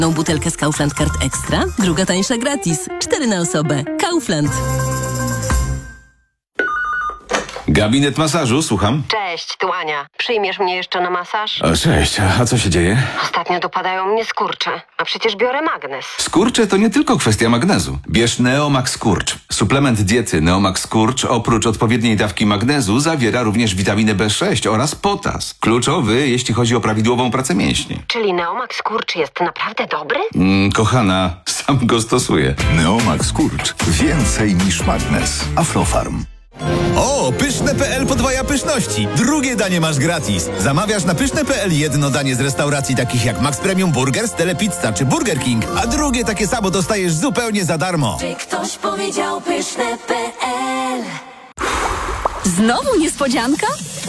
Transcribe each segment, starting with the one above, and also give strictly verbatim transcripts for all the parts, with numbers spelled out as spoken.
jedną butelkę z Kaufland Card Extra, druga tańsza gratis. Cztery na osobę. Kaufland. Gabinet masażu, słucham. Cześć, tu Ania. Przyjmiesz mnie jeszcze na masaż? O, cześć, a co się dzieje? Ostatnio dopadają mnie skurcze, a przecież biorę magnes. Skurcze to nie tylko kwestia magnezu. Bierz Neomax Skurcz. Suplement diety Neomax Skurcz oprócz odpowiedniej dawki magnezu zawiera również witaminę B sześć oraz potas. Kluczowy, jeśli chodzi o prawidłową pracę mięśni. Czyli Neomax Skurcz jest naprawdę dobry? Mm, kochana, sam go stosuję. Neomax Skurcz. Więcej niż magnes. Aflofarm. O, pyszne kropka pe el podwaja pyszności. Drugie danie masz gratis. Zamawiasz na pyszne kropka pe el jedno danie z restauracji takich jak Max Premium Burgers, Telepizza czy Burger King, a drugie takie samo dostajesz zupełnie za darmo. Czy ktoś powiedział pyszne kropka pe el? Znowu niespodzianka?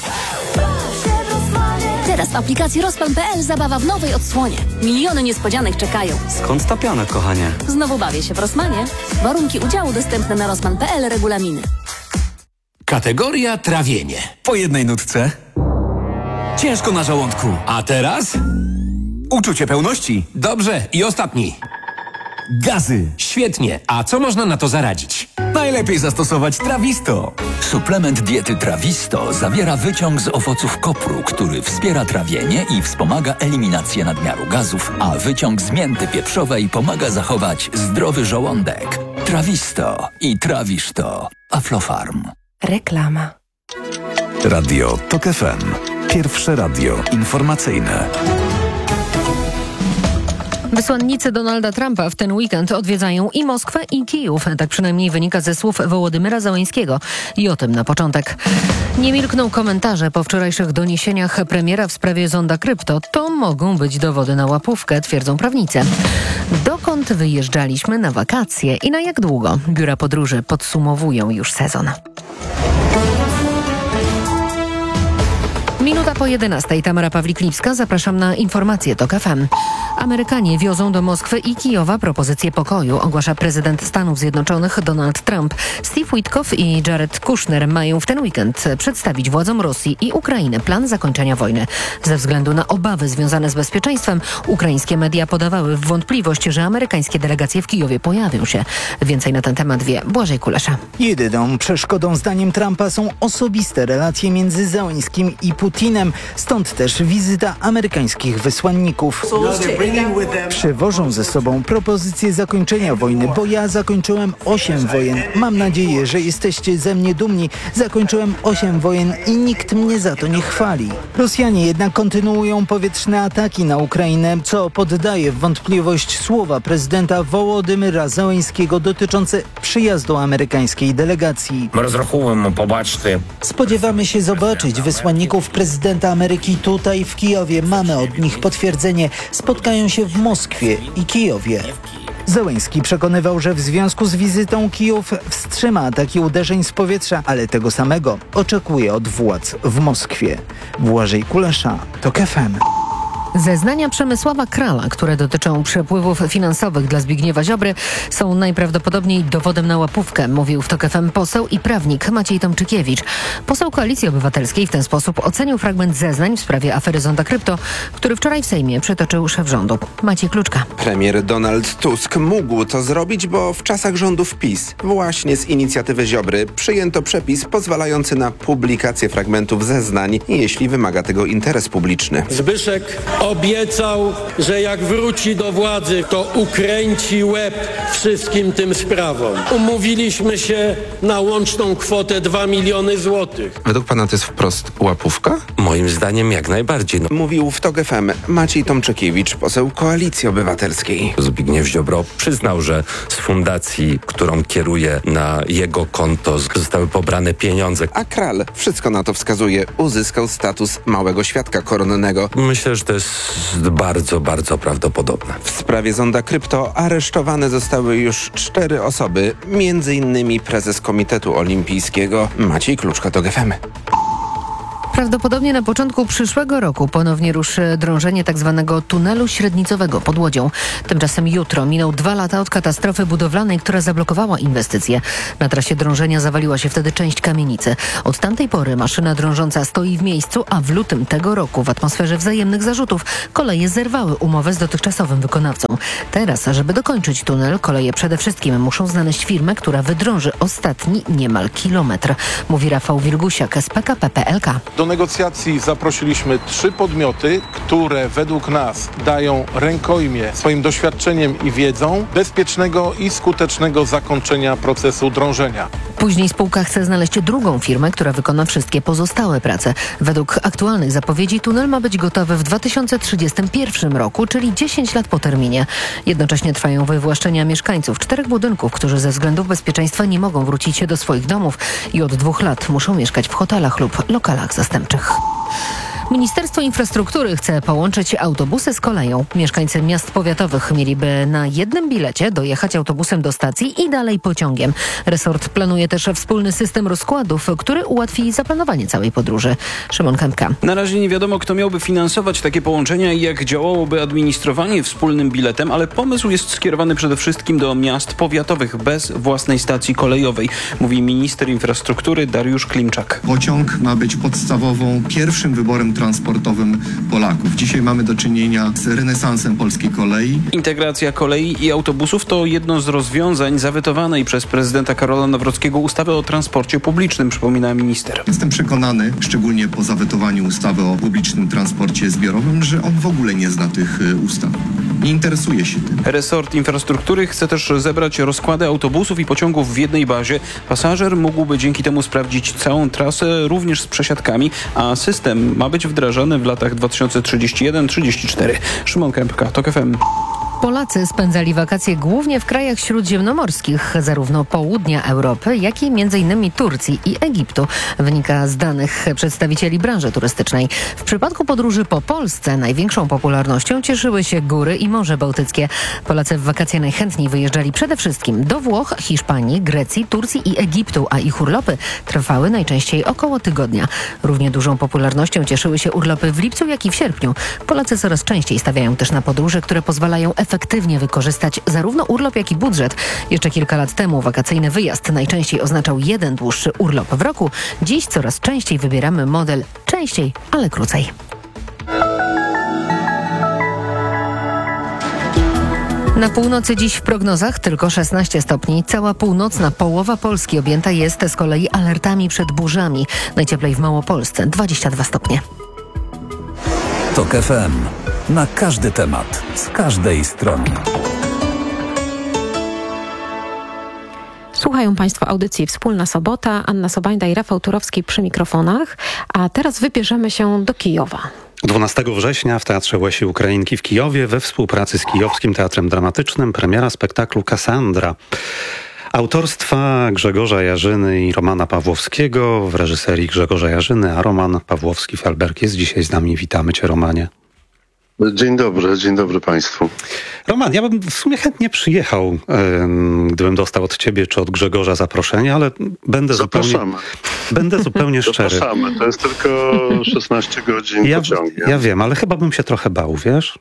Teraz w aplikacji Rozplan kropka pe el zabawa w nowej odsłonie. Miliony niespodzianek czekają. Skąd ta piana, kochanie? Znowu bawię się w Rossmanie. Warunki udziału dostępne na rozplan kropka pe el, regulaminy. Kategoria trawienie. Po jednej nutce. Ciężko na żołądku. A teraz? Uczucie pełności. Dobrze, i ostatni. Gazy. Świetnie. A co można na to zaradzić? Najlepiej zastosować Trawisto. Suplement diety Trawisto zawiera wyciąg z owoców kopru, który wspiera trawienie i wspomaga eliminację nadmiaru gazów, a wyciąg z mięty pieprzowej pomaga zachować zdrowy żołądek. Trawisto i trawisz to. Aflofarm. Reklama. Radio Tok F M. Pierwsze radio informacyjne. Wysłannicy Donalda Trumpa w ten weekend odwiedzają i Moskwę, i Kijów. Tak przynajmniej wynika ze słów Wołodymyra Zełenskiego. I o tym na początek. Nie milkną komentarze po wczorajszych doniesieniach premiera w sprawie zonda krypto. To mogą być dowody na łapówkę, twierdzą prawnicy. Dokąd wyjeżdżaliśmy na wakacje i na jak długo? Biura podróży podsumowują już sezon. Minuta po jedenastej. Tamara Pawlik-Lipska. Zapraszam na informacje Tok F M. Amerykanie wiozą do Moskwy i Kijowa propozycję pokoju, ogłasza prezydent Stanów Zjednoczonych Donald Trump. Steve Witkoff i Jared Kushner mają w ten weekend przedstawić władzom Rosji i Ukrainy plan zakończenia wojny. Ze względu na obawy związane z bezpieczeństwem, ukraińskie media podawały w wątpliwość, że amerykańskie delegacje w Kijowie pojawią się. Więcej na ten temat wie Błażej Kulesza. Jedyną przeszkodą zdaniem Trumpa są osobiste relacje między Zełenskim i Putinem. Stąd też wizyta amerykańskich wysłanników. Przywożą ze sobą propozycję zakończenia wojny, bo ja zakończyłem osiem wojen. Mam nadzieję, że jesteście ze mnie dumni. Zakończyłem osiem wojen i nikt mnie za to nie chwali. Rosjanie jednak kontynuują powietrzne ataki na Ukrainę, co poddaje w wątpliwość słowa prezydenta Wołodymyra Zełenskiego dotyczące przyjazdu amerykańskiej delegacji. Spodziewamy się zobaczyć wysłanników prezydenta Ameryki tutaj w Kijowie. Mamy od nich potwierdzenie. Spotkają się w Moskwie i Kijowie. Zełenski przekonywał, że w związku z wizytą Kijów wstrzyma ataki uderzeń z powietrza, ale tego samego oczekuje od władz w Moskwie. Błażej Kulesza, Tok F M. Zeznania Przemysława Krala, które dotyczą przepływów finansowych dla Zbigniewa Ziobry, są najprawdopodobniej dowodem na łapówkę, mówił w Tok F M poseł i prawnik Maciej Tomczykiewicz. Poseł Koalicji Obywatelskiej w ten sposób ocenił fragment zeznań w sprawie afery zonda krypto, który wczoraj w Sejmie przytoczył szef rządu. Maciej Kluczka. Premier Donald Tusk mógł to zrobić, bo w czasach rządów PiS właśnie z inicjatywy Ziobry przyjęto przepis pozwalający na publikację fragmentów zeznań, jeśli wymaga tego interes publiczny. Zbyszek obiecał, że jak wróci do władzy, to ukręci łeb wszystkim tym sprawom. Umówiliśmy się na łączną kwotę dwa miliony złotych. Według pana to jest wprost łapówka? Moim zdaniem jak najbardziej. No. Mówił w Tok F M Maciej Tomczykiewicz, poseł Koalicji Obywatelskiej. Zbigniew Ziobro przyznał, że z fundacji, którą kieruje, na jego konto zostały pobrane pieniądze. A Kral, wszystko na to wskazuje, uzyskał status małego świadka koronnego. Myślę, że to jest bardzo, bardzo prawdopodobne. W sprawie zonda krypto aresztowane zostały już cztery osoby, między innymi prezes Komitetu Olimpijskiego Maciej Kluczka, Tok F M. Prawdopodobnie na początku przyszłego roku ponownie ruszy drążenie tzw. tunelu średnicowego pod Łodzią. Tymczasem jutro miną dwa lata od katastrofy budowlanej, która zablokowała inwestycje. Na trasie drążenia zawaliła się wtedy część kamienicy. Od tamtej pory maszyna drążąca stoi w miejscu, a w lutym tego roku w atmosferze wzajemnych zarzutów koleje zerwały umowę z dotychczasowym wykonawcą. Teraz, żeby dokończyć tunel, koleje przede wszystkim muszą znaleźć firmę, która wydrąży ostatni niemal kilometr. Mówi Rafał Wirgusiak z P K P P L K. Do negocjacji zaprosiliśmy trzy podmioty, które według nas dają rękojmię swoim doświadczeniem i wiedzą bezpiecznego i skutecznego zakończenia procesu drążenia. Później spółka chce znaleźć drugą firmę, która wykona wszystkie pozostałe prace. Według aktualnych zapowiedzi tunel ma być gotowy w dwa tysiące trzydziestym pierwszym roku, czyli dziesięć lat po terminie. Jednocześnie trwają wywłaszczenia mieszkańców czterech budynków, którzy ze względów bezpieczeństwa nie mogą wrócić się do swoich domów i od dwóch lat muszą mieszkać w hotelach lub lokalach zastępczych. Ministerstwo Infrastruktury chce połączyć autobusy z koleją. Mieszkańcy miast powiatowych mieliby na jednym bilecie dojechać autobusem do stacji i dalej pociągiem. Resort planuje też wspólny system rozkładów, który ułatwi zaplanowanie całej podróży. Szymon Kępka. Na razie nie wiadomo, kto miałby finansować takie połączenia i jak działałoby administrowanie wspólnym biletem, ale pomysł jest skierowany przede wszystkim do miast powiatowych bez własnej stacji kolejowej, mówi minister infrastruktury Dariusz Klimczak. Pociąg ma być podstawową, pierwszym wyborem transportowym Polaków. Dzisiaj mamy do czynienia z renesansem polskiej kolei. Integracja kolei i autobusów to jedno z rozwiązań zawetowanej przez prezydenta Karola Nawrockiego ustawy o transporcie publicznym, przypomina minister. Jestem przekonany, szczególnie po zawetowaniu ustawy o publicznym transporcie zbiorowym, że on w ogóle nie zna tych ustaw. Nie interesuje się tym. Resort infrastruktury chce też zebrać rozkłady autobusów i pociągów w jednej bazie. Pasażer mógłby dzięki temu sprawdzić całą trasę, również z przesiadkami, a system ma być wdrażany w latach dwa tysiące trzydziestym pierwszym do trzydziestego czwartego. Szymon Kępka, TOK F M. Polacy spędzali wakacje głównie w krajach śródziemnomorskich, zarówno południa Europy, jak i między innymi Turcji i Egiptu, wynika z danych przedstawicieli branży turystycznej. W przypadku podróży po Polsce największą popularnością cieszyły się góry i Morze Bałtyckie. Polacy w wakacje najchętniej wyjeżdżali przede wszystkim do Włoch, Hiszpanii, Grecji, Turcji i Egiptu, a ich urlopy trwały najczęściej około tygodnia. Równie dużą popularnością cieszyły się urlopy w lipcu, jak i w sierpniu. Polacy coraz częściej stawiają też na podróże, które pozwalają efektywnie efektywnie wykorzystać zarówno urlop, jak i budżet. Jeszcze kilka lat temu wakacyjny wyjazd najczęściej oznaczał jeden dłuższy urlop w roku. Dziś coraz częściej wybieramy model częściej, ale krócej. Na północy dziś w prognozach tylko szesnaście stopni. Cała północna połowa Polski objęta jest z kolei alertami przed burzami. Najcieplej w Małopolsce dwadzieścia dwa stopnie. TOK F M. Na każdy temat, z każdej strony. Słuchają Państwo audycji Wspólna Sobota. Anna Sobańda i Rafał Turowski przy mikrofonach. A teraz wybierzemy się do Kijowa. dwunastego września w Teatrze Łesi Ukrainki w Kijowie we współpracy z Kijowskim Teatrem Dramatycznym premiera spektaklu Kassandra. Autorstwa Grzegorza Jarzyny i Romana Pawłowskiego, w reżyserii Grzegorza Jarzyny, a Roman Pawłowski-Felberg jest dzisiaj z nami. Witamy Cię, Romanie. Dzień dobry, dzień dobry Państwu. Roman, ja bym w sumie chętnie przyjechał, yy, gdybym dostał od Ciebie czy od Grzegorza zaproszenie, ale będę Zapraszamy. zupełnie, będę zupełnie szczery. Zapraszamy, to jest tylko szesnaście godzin ja, pociągiem. Ja wiem, ale chyba bym się trochę bał, wiesz?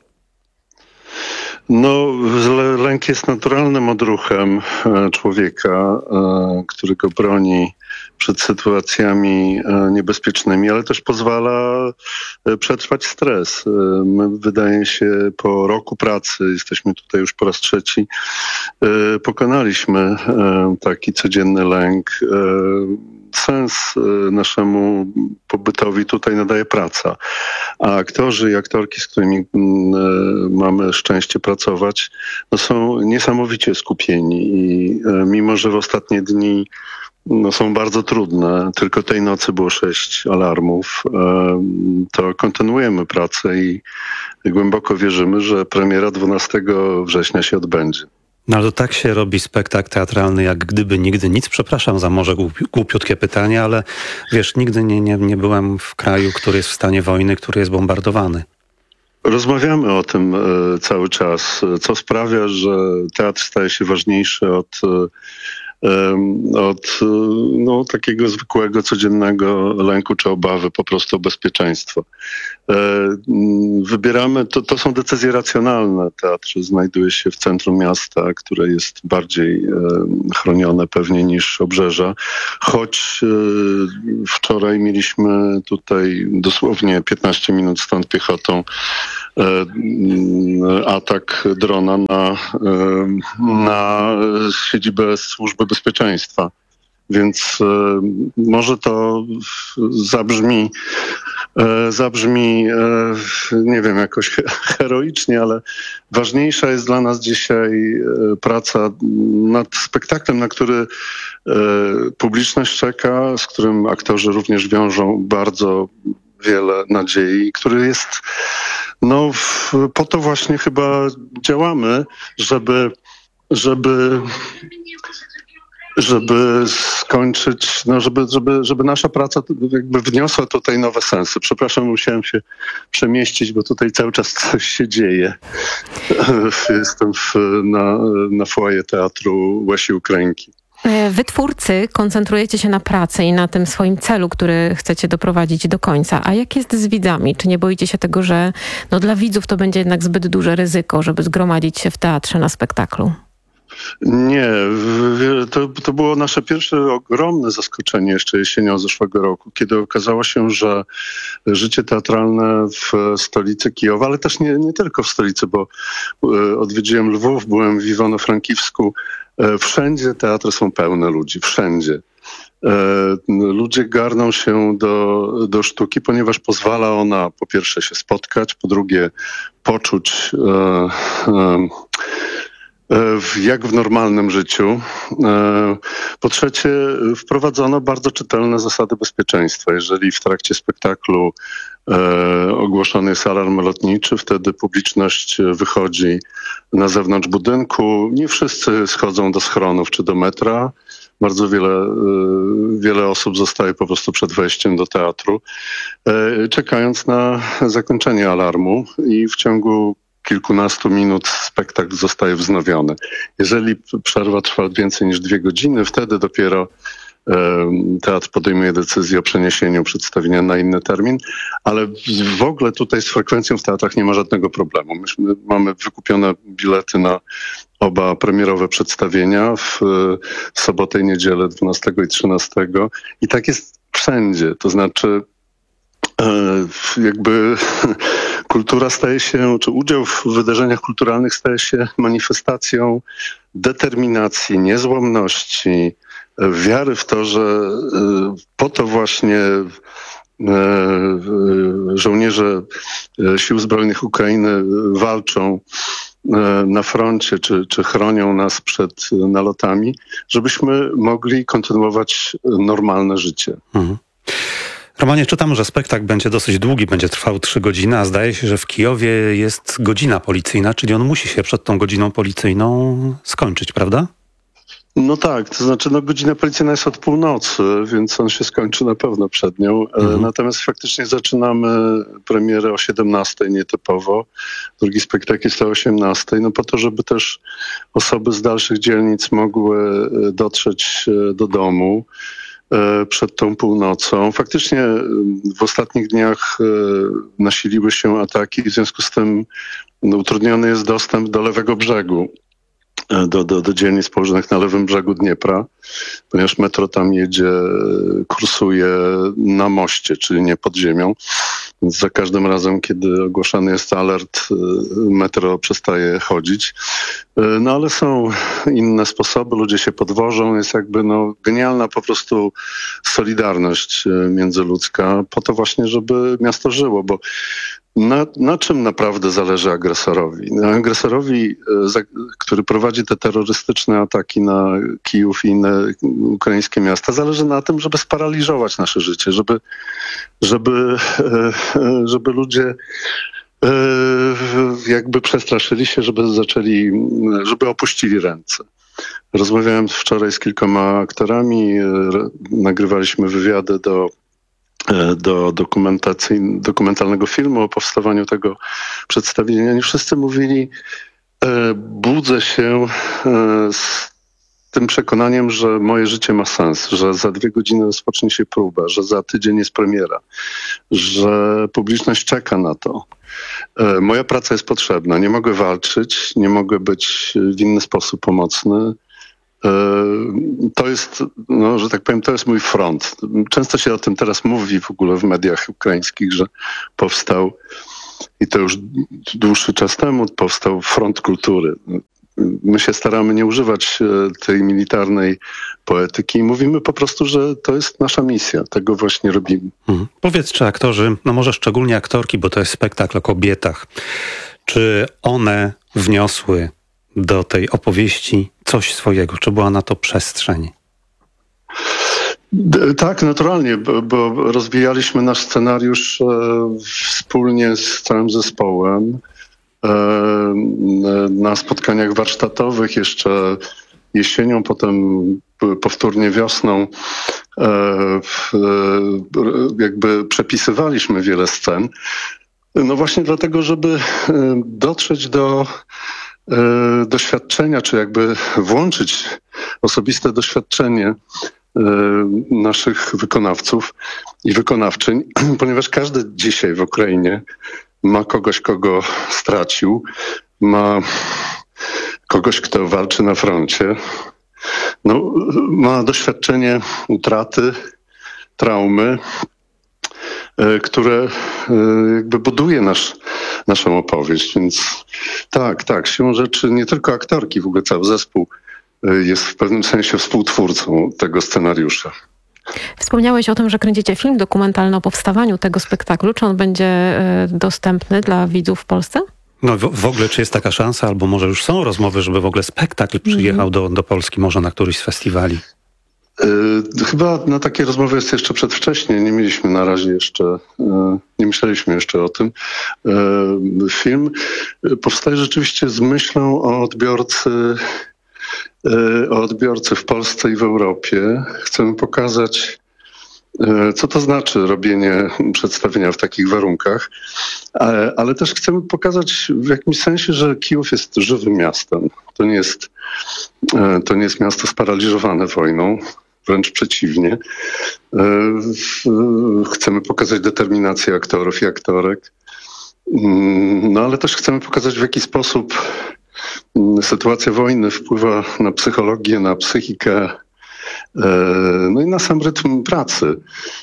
No, lęk jest naturalnym odruchem człowieka, który go broni przed sytuacjami niebezpiecznymi, ale też pozwala przetrwać stres. My, wydaje się, po roku pracy, jesteśmy tutaj już po raz trzeci, pokonaliśmy taki codzienny lęk. Sens naszemu pobytowi tutaj nadaje praca. A aktorzy i aktorki, z którymi mamy szczęście pracować, no są niesamowicie skupieni i mimo, że w ostatnie dni no, są bardzo trudne, tylko tej nocy było sześć alarmów, to kontynuujemy pracę i głęboko wierzymy, że premiera dwunastego września się odbędzie. No ale to tak się robi spektakl teatralny, jak gdyby nigdy nic. Przepraszam za może głupi, głupiutkie pytanie, ale wiesz, nigdy nie, nie, nie byłem w kraju, który jest w stanie wojny, który jest bombardowany. Rozmawiamy o tym y, cały czas, co sprawia, że teatr staje się ważniejszy od od no, takiego zwykłego, codziennego lęku czy obawy po prostu o bezpieczeństwo. Wybieramy, to, to są decyzje racjonalne. Teatr znajduje się w centrum miasta, które jest bardziej chronione pewnie niż obrzeża, choć wczoraj mieliśmy tutaj dosłownie piętnaście minut stąd piechotą atak drona na, na siedzibę Służby Bezpieczeństwa. Więc może to zabrzmi, zabrzmi, nie wiem, jakoś heroicznie, ale ważniejsza jest dla nas dzisiaj praca nad spektaklem, na który publiczność czeka, z którym aktorzy również wiążą bardzo wiele nadziei, który jest, no w, po to właśnie chyba działamy, żeby, żeby żeby skończyć, no żeby, żeby, żeby nasza praca jakby wniosła tutaj nowe sensy. Przepraszam, musiałem się przemieścić, bo tutaj cały czas coś się dzieje. Jestem w, na, na foyer Teatru Łasi Ukrainki. Wy, twórcy, koncentrujecie się na pracy i na tym swoim celu, który chcecie doprowadzić do końca. A jak jest z widzami? Czy nie boicie się tego, że no, dla widzów to będzie jednak zbyt duże ryzyko, żeby zgromadzić się w teatrze na spektaklu? Nie, to, to było nasze pierwsze ogromne zaskoczenie jeszcze jesienią zeszłego roku, kiedy okazało się, że życie teatralne w stolicy Kijowa, ale też nie, nie tylko w stolicy, bo odwiedziłem Lwów, byłem w Iwano-Frankiwsku, wszędzie teatry są pełne ludzi, wszędzie. Ludzie garną się do, do sztuki, ponieważ pozwala ona po pierwsze się spotkać, po drugie poczuć e, e, jak w normalnym życiu. Po trzecie, wprowadzono bardzo czytelne zasady bezpieczeństwa. Jeżeli w trakcie spektaklu ogłoszony jest alarm lotniczy, wtedy publiczność wychodzi na zewnątrz budynku. Nie wszyscy schodzą do schronów czy do metra. Bardzo wiele, wiele osób zostaje po prostu przed wejściem do teatru, czekając na zakończenie alarmu i w ciągu kilkunastu minut spektakl zostaje wznowiony. Jeżeli przerwa trwa więcej niż dwie godziny, wtedy dopiero e, teatr podejmuje decyzję o przeniesieniu przedstawienia na inny termin, ale w ogóle tutaj z frekwencją w teatrach nie ma żadnego problemu. Myśmy mamy wykupione bilety na oba premierowe przedstawienia w e, sobotę i niedzielę dwunastego i trzynastego i tak jest wszędzie. To znaczy jakby kultura staje się, czy udział w wydarzeniach kulturalnych staje się manifestacją determinacji, niezłomności, wiary w to, że po to właśnie żołnierze Sił Zbrojnych Ukrainy walczą na froncie, czy, czy chronią nas przed nalotami, żebyśmy mogli kontynuować normalne życie. Mhm. Romanie, czytam, że spektakl będzie dosyć długi, będzie trwał trzy godziny, a zdaje się, że w Kijowie jest godzina policyjna, czyli on musi się przed tą godziną policyjną skończyć, prawda? No tak, to znaczy no, godzina policyjna jest od północy, więc on się skończy na pewno przed nią. Mhm. Natomiast faktycznie zaczynamy premierę o siedemnastej nietypowo. Drugi spektakl jest o osiemnastej, no po to, żeby też osoby z dalszych dzielnic mogły dotrzeć do domu przed tą północą. Faktycznie w ostatnich dniach nasiliły się ataki, w związku z tym no, utrudniony jest dostęp do lewego brzegu, do, do, do dzielnic położonych na lewym brzegu Dniepra, ponieważ metro tam jedzie, kursuje na moście, czyli nie pod ziemią. Więc za każdym razem, kiedy ogłaszany jest alert, metro przestaje chodzić. No ale są inne sposoby, ludzie się podwożą, jest jakby no, genialna po prostu solidarność międzyludzka po to właśnie, żeby miasto żyło, bo na, na czym naprawdę zależy agresorowi? Na agresorowi, za, który prowadzi te terrorystyczne ataki na Kijów i inne ukraińskie miasta, zależy na tym, żeby sparaliżować nasze życie, żeby, żeby, żeby ludzie jakby przestraszyli się, żeby zaczęli, żeby opuścili ręce. Rozmawiałem wczoraj z kilkoma aktorami, nagrywaliśmy wywiady do do dokumentalnego filmu o powstawaniu tego przedstawienia. Nie wszyscy mówili, budzę się z tym przekonaniem, że moje życie ma sens, że za dwie godziny rozpocznie się próba, że za tydzień jest premiera, że publiczność czeka na to. Moja praca jest potrzebna. Nie mogę walczyć, nie mogę być w inny sposób pomocny. To jest, no, że tak powiem, to jest mój front. Często się o tym teraz mówi w ogóle w mediach ukraińskich, że powstał, i to już dłuższy czas temu, powstał Front Kultury. My się staramy nie używać tej militarnej poetyki i mówimy po prostu, że to jest nasza misja. Tego właśnie robimy. Mhm. Powiedz, czy aktorzy, no może szczególnie aktorki, bo to jest spektakl o kobietach, czy one wniosły do tej opowieści coś swojego? Czy była na to przestrzeń? Tak, naturalnie, bo, bo rozwijaliśmy nasz scenariusz e, wspólnie z całym zespołem e, na spotkaniach warsztatowych jeszcze jesienią, potem powtórnie wiosną. E, w, e, jakby przepisywaliśmy wiele scen. No właśnie dlatego, żeby dotrzeć do e, doświadczenia, czy jakby włączyć osobiste doświadczenie naszych wykonawców i wykonawczyń, ponieważ każdy dzisiaj w Ukrainie ma kogoś, kogo stracił, ma kogoś, kto walczy na froncie, no, ma doświadczenie utraty, traumy, które jakby buduje nasz, naszą opowieść. Więc tak, tak, siłą rzeczy nie tylko aktorki, w ogóle cały zespół jest w pewnym sensie współtwórcą tego scenariusza. Wspomniałeś o tym, że kręcicie film dokumentalny o powstawaniu tego spektaklu. Czy on będzie dostępny dla widzów w Polsce? No w, w ogóle, czy jest taka szansa, albo może już są rozmowy, żeby w ogóle spektakl przyjechał do, do Polski, może na któryś z festiwali? Yy, chyba na takie rozmowy jest jeszcze przedwcześnie. Nie mieliśmy na razie jeszcze, yy, nie myśleliśmy jeszcze o tym. Yy, film powstaje rzeczywiście z myślą o odbiorcy o odbiorcy w Polsce i w Europie. Chcemy pokazać, co to znaczy robienie przedstawienia w takich warunkach, ale, ale też chcemy pokazać w jakimś sensie, że Kijów jest żywym miastem. To nie jest, to nie jest miasto sparaliżowane wojną, wręcz przeciwnie. Chcemy pokazać determinację aktorów i aktorek, no ale też chcemy pokazać, w jaki sposób sytuacja wojny wpływa na psychologię, na psychikę, no i na sam rytm pracy.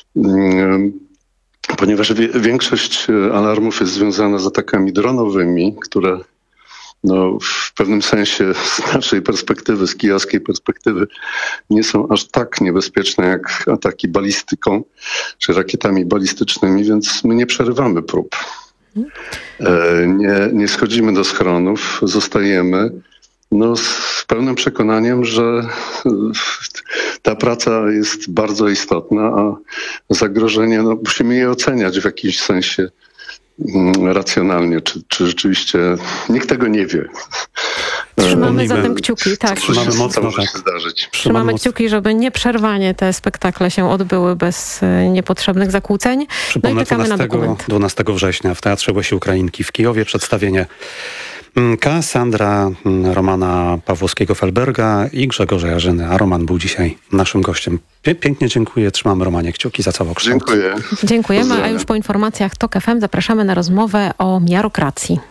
Ponieważ większość alarmów jest związana z atakami dronowymi, które no, w pewnym sensie z naszej perspektywy, z kijowskiej perspektywy, nie są aż tak niebezpieczne jak ataki balistyką czy rakietami balistycznymi, więc my nie przerywamy prób. Nie, nie schodzimy do schronów, zostajemy no, z pełnym przekonaniem, że ta praca jest bardzo istotna, a zagrożenie, no, musimy je oceniać w jakimś sensie racjonalnie, czy, czy rzeczywiście nikt tego nie wie. Trzymamy zatem kciuki, tak. Trzymamy mocno, może tak. się zdarzyć. Trzymamy kciuki, żeby nieprzerwanie te spektakle się odbyły bez niepotrzebnych zakłóceń. No i czekamy na dokument. dwunastego września w Teatrze Łesi Ukrainki w Kijowie przedstawienie Kassandra Romana Pawłowskiego-Felberga i Grzegorza Jarzyny. A Roman był dzisiaj naszym gościem. Pięknie dziękuję. Trzymamy, Romanie, kciuki za całokształt. Dziękuję. Dziękujemy, Pozdrawiam. a już po informacjach TOK F M zapraszamy na rozmowę o miarokracji.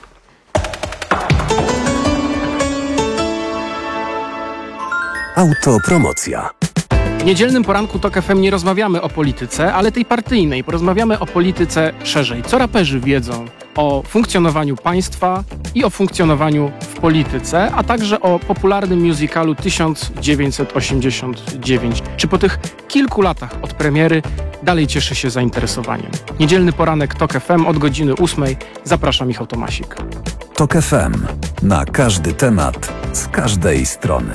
Autopromocja. W niedzielnym poranku TOK F M nie rozmawiamy o polityce, ale tej partyjnej. Porozmawiamy o polityce szerzej. Co raperzy wiedzą o funkcjonowaniu państwa i o funkcjonowaniu w polityce, a także o popularnym musicalu tysiąc dziewięćset osiemdziesiąt dziewięć. Czy po tych kilku latach od premiery dalej cieszy się zainteresowaniem? Niedzielny poranek TOK F M od godziny ósmej. Zaprasza Michał Tomasik. TOK F M. Na każdy temat, z każdej strony.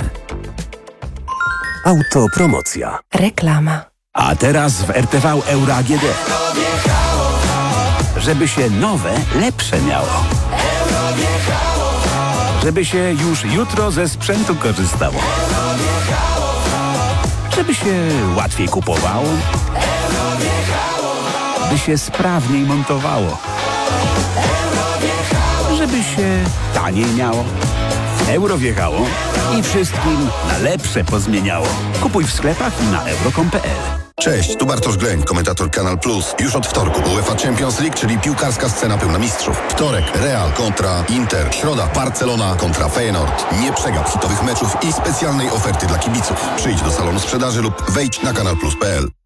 Autopromocja. Reklama. A teraz w R T V Euro A G D. Żeby się nowe, lepsze miało. Żeby się już jutro ze sprzętu korzystało. Żeby się łatwiej kupowało. By się sprawniej montowało. Żeby się taniej miało. Euro wjechało i wszystkim na lepsze pozmieniało. Kupuj w sklepach i na euro kropka com kropka pe el. Cześć, tu Bartosz Gleń, komentator Kanal Plus. Już od wtorku UEFA Champions League, czyli piłkarska scena pełna mistrzów. Wtorek Real kontra Inter. Środa Barcelona kontra Feyenoord. Nie przegap hitowych meczów i specjalnej oferty dla kibiców. Przyjdź do salonu sprzedaży lub wejdź na kanal plus kropka pe el.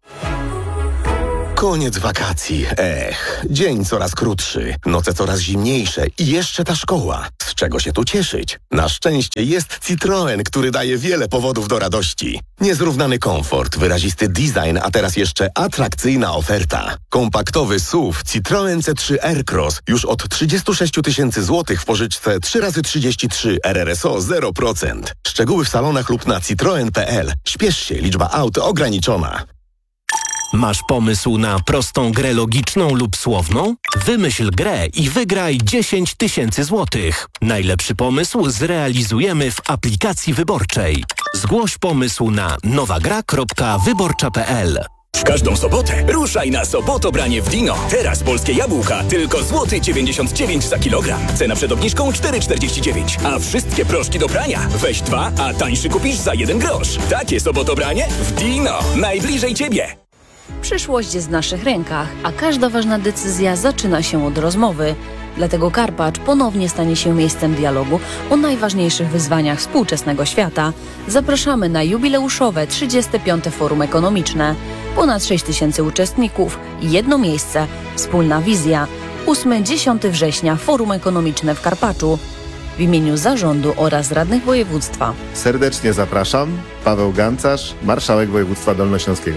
Koniec wakacji. Ech, dzień coraz krótszy, noce coraz zimniejsze i jeszcze ta szkoła. Z czego się tu cieszyć? Na szczęście jest Citroen, który daje wiele powodów do radości. Niezrównany komfort, wyrazisty design, a teraz jeszcze atrakcyjna oferta. Kompaktowy S U V Citroen C trzy Aircross już od trzydzieści sześć tysięcy złotych w pożyczce trzy razy trzydzieści trzy R R S O zero procent. Szczegóły w salonach lub na citroen kropka pe el. Śpiesz się, liczba aut ograniczona. Masz pomysł na prostą grę logiczną lub słowną? Wymyśl grę i wygraj dziesięć tysięcy złotych. Najlepszy pomysł zrealizujemy w aplikacji wyborczej. Zgłoś pomysł na nowagra kropka wyborcza kropka pe el. W każdą sobotę ruszaj na Sobotobranie w Dino. Teraz polskie jabłka tylko złoty dziewięćdziesiąt dziewięć za kilogram. Cena przed obniżką cztery czterdzieści dziewięć. A wszystkie proszki do prania weź dwa, a tańszy kupisz za jeden grosz. Takie Sobotobranie w Dino. Najbliżej Ciebie. Przyszłość jest w naszych rękach, a każda ważna decyzja zaczyna się od rozmowy. Dlatego Karpacz ponownie stanie się miejscem dialogu o najważniejszych wyzwaniach współczesnego świata. Zapraszamy na jubileuszowe trzydzieste piąte Forum Ekonomiczne. Ponad sześć tysięcy uczestników, jedno miejsce, wspólna wizja. ósmego do dziesiątego września Forum Ekonomiczne w Karpaczu. W imieniu zarządu oraz radnych województwa. Serdecznie zapraszam. Paweł Gancarz, marszałek województwa dolnośląskiego.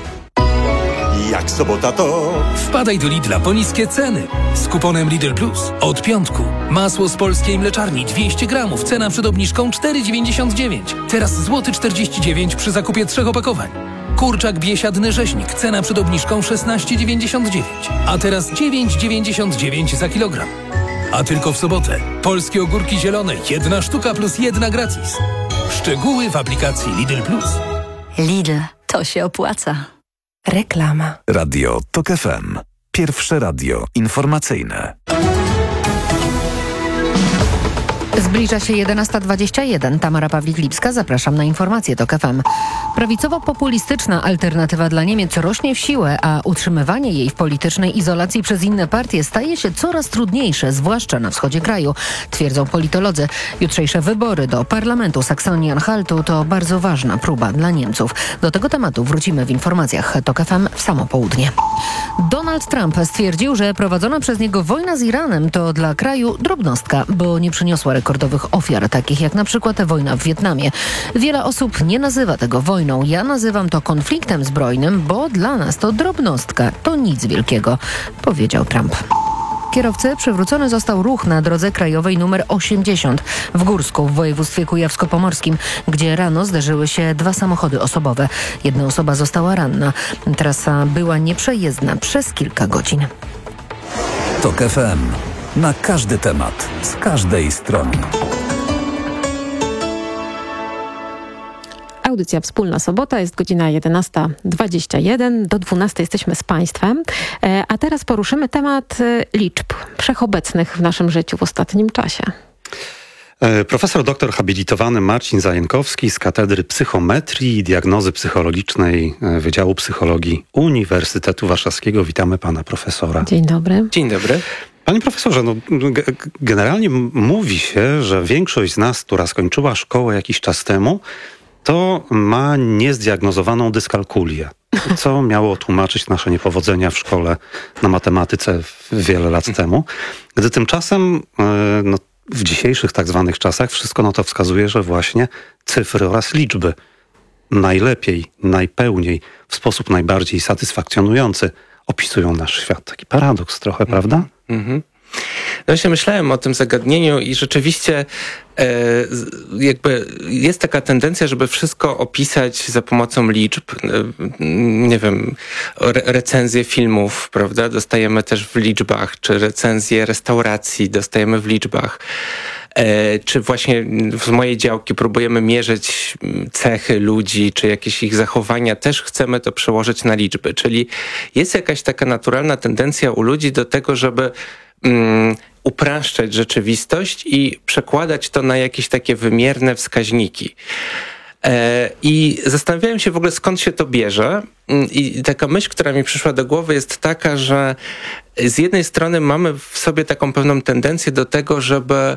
Jak sobota to... Wpadaj do Lidla po niskie ceny. Z kuponem Lidl Plus. Od piątku. Masło z polskiej mleczarni dwieście gramów. Cena przed obniżką cztery dziewięćdziesiąt dziewięć. Teraz złoty czterdzieści dziewięć przy zakupie trzech opakowań. Kurczak biesiadny rzeźnik. Cena przed obniżką szesnaście dziewięćdziesiąt dziewięć. A teraz dziewięć dziewięćdziesiąt dziewięć za kilogram. A tylko w sobotę. Polskie ogórki zielone. Jedna sztuka plus jedna gratis. Szczegóły w aplikacji Lidl Plus. Lidl, to się opłaca. Reklama. Radio TOK F M. Pierwsze radio informacyjne. Zbliża się jedenasta dwadzieścia jeden. Tamara Pawlik-Lipska, zapraszam na informacje TOK F M. Prawicowo-populistyczna alternatywa dla Niemiec rośnie w siłę, a utrzymywanie jej w politycznej izolacji przez inne partie staje się coraz trudniejsze, zwłaszcza na wschodzie kraju, twierdzą politolodzy. Jutrzejsze wybory do Parlamentu Saksonii-Anhaltu to bardzo ważna próba dla Niemców. Do tego tematu wrócimy w informacjach TOK F M w samo południe. Donald Trump stwierdził, że prowadzona przez niego wojna z Iranem to dla kraju drobnostka, bo nie przyniosła rekordowych ofiar, takich jak na przykład wojna w Wietnamie. Wiele osób nie nazywa tego wojną. Ja nazywam to konfliktem zbrojnym, bo dla nas to drobnostka. To nic wielkiego, powiedział Trump. Kierowcy przywrócony został ruch na drodze krajowej numer osiemdziesiąt w Górsku w województwie kujawsko-pomorskim, gdzie rano zderzyły się dwa samochody osobowe. Jedna osoba została ranna. Trasa była nieprzejezdna przez kilka godzin. TOK F M. Na każdy temat, z każdej strony. Audycja Wspólna Sobota, jest godzina jedenasta dwadzieścia jeden. Do dwunastej jesteśmy z Państwem. A teraz poruszymy temat liczb wszechobecnych w naszym życiu w ostatnim czasie. Profesor doktor habilitowany Marcin Zajękowski z Katedry Psychometrii i Diagnozy Psychologicznej Wydziału Psychologii Uniwersytetu Warszawskiego. Witamy pana profesora. Dzień dobry. Dzień dobry. Panie profesorze, no, generalnie mówi się, że większość z nas, która skończyła szkołę jakiś czas temu, to ma niezdiagnozowaną dyskalkulię, co miało tłumaczyć nasze niepowodzenia w szkole na matematyce wiele lat temu. Gdy tymczasem no, w dzisiejszych tak zwanych czasach wszystko na to wskazuje, że właśnie cyfry oraz liczby najlepiej, najpełniej, w sposób najbardziej satysfakcjonujący opisują nasz świat. Taki paradoks trochę, prawda? Mhm. No się myślałem o tym zagadnieniu i rzeczywiście e, jakby jest taka tendencja, żeby wszystko opisać za pomocą liczb. E, nie wiem, re, recenzje filmów, prawda? Dostajemy też w liczbach, czy recenzje restauracji dostajemy w liczbach. E, czy właśnie z mojej działki próbujemy mierzyć cechy ludzi, czy jakieś ich zachowania, też chcemy to przełożyć na liczby. Czyli jest jakaś taka naturalna tendencja u ludzi do tego, żeby mm, upraszczać rzeczywistość i przekładać to na jakieś takie wymierne wskaźniki. I zastanawiałem się w ogóle, skąd się to bierze. I taka myśl, która mi przyszła do głowy, jest taka, że z jednej strony mamy w sobie taką pewną tendencję do tego, żeby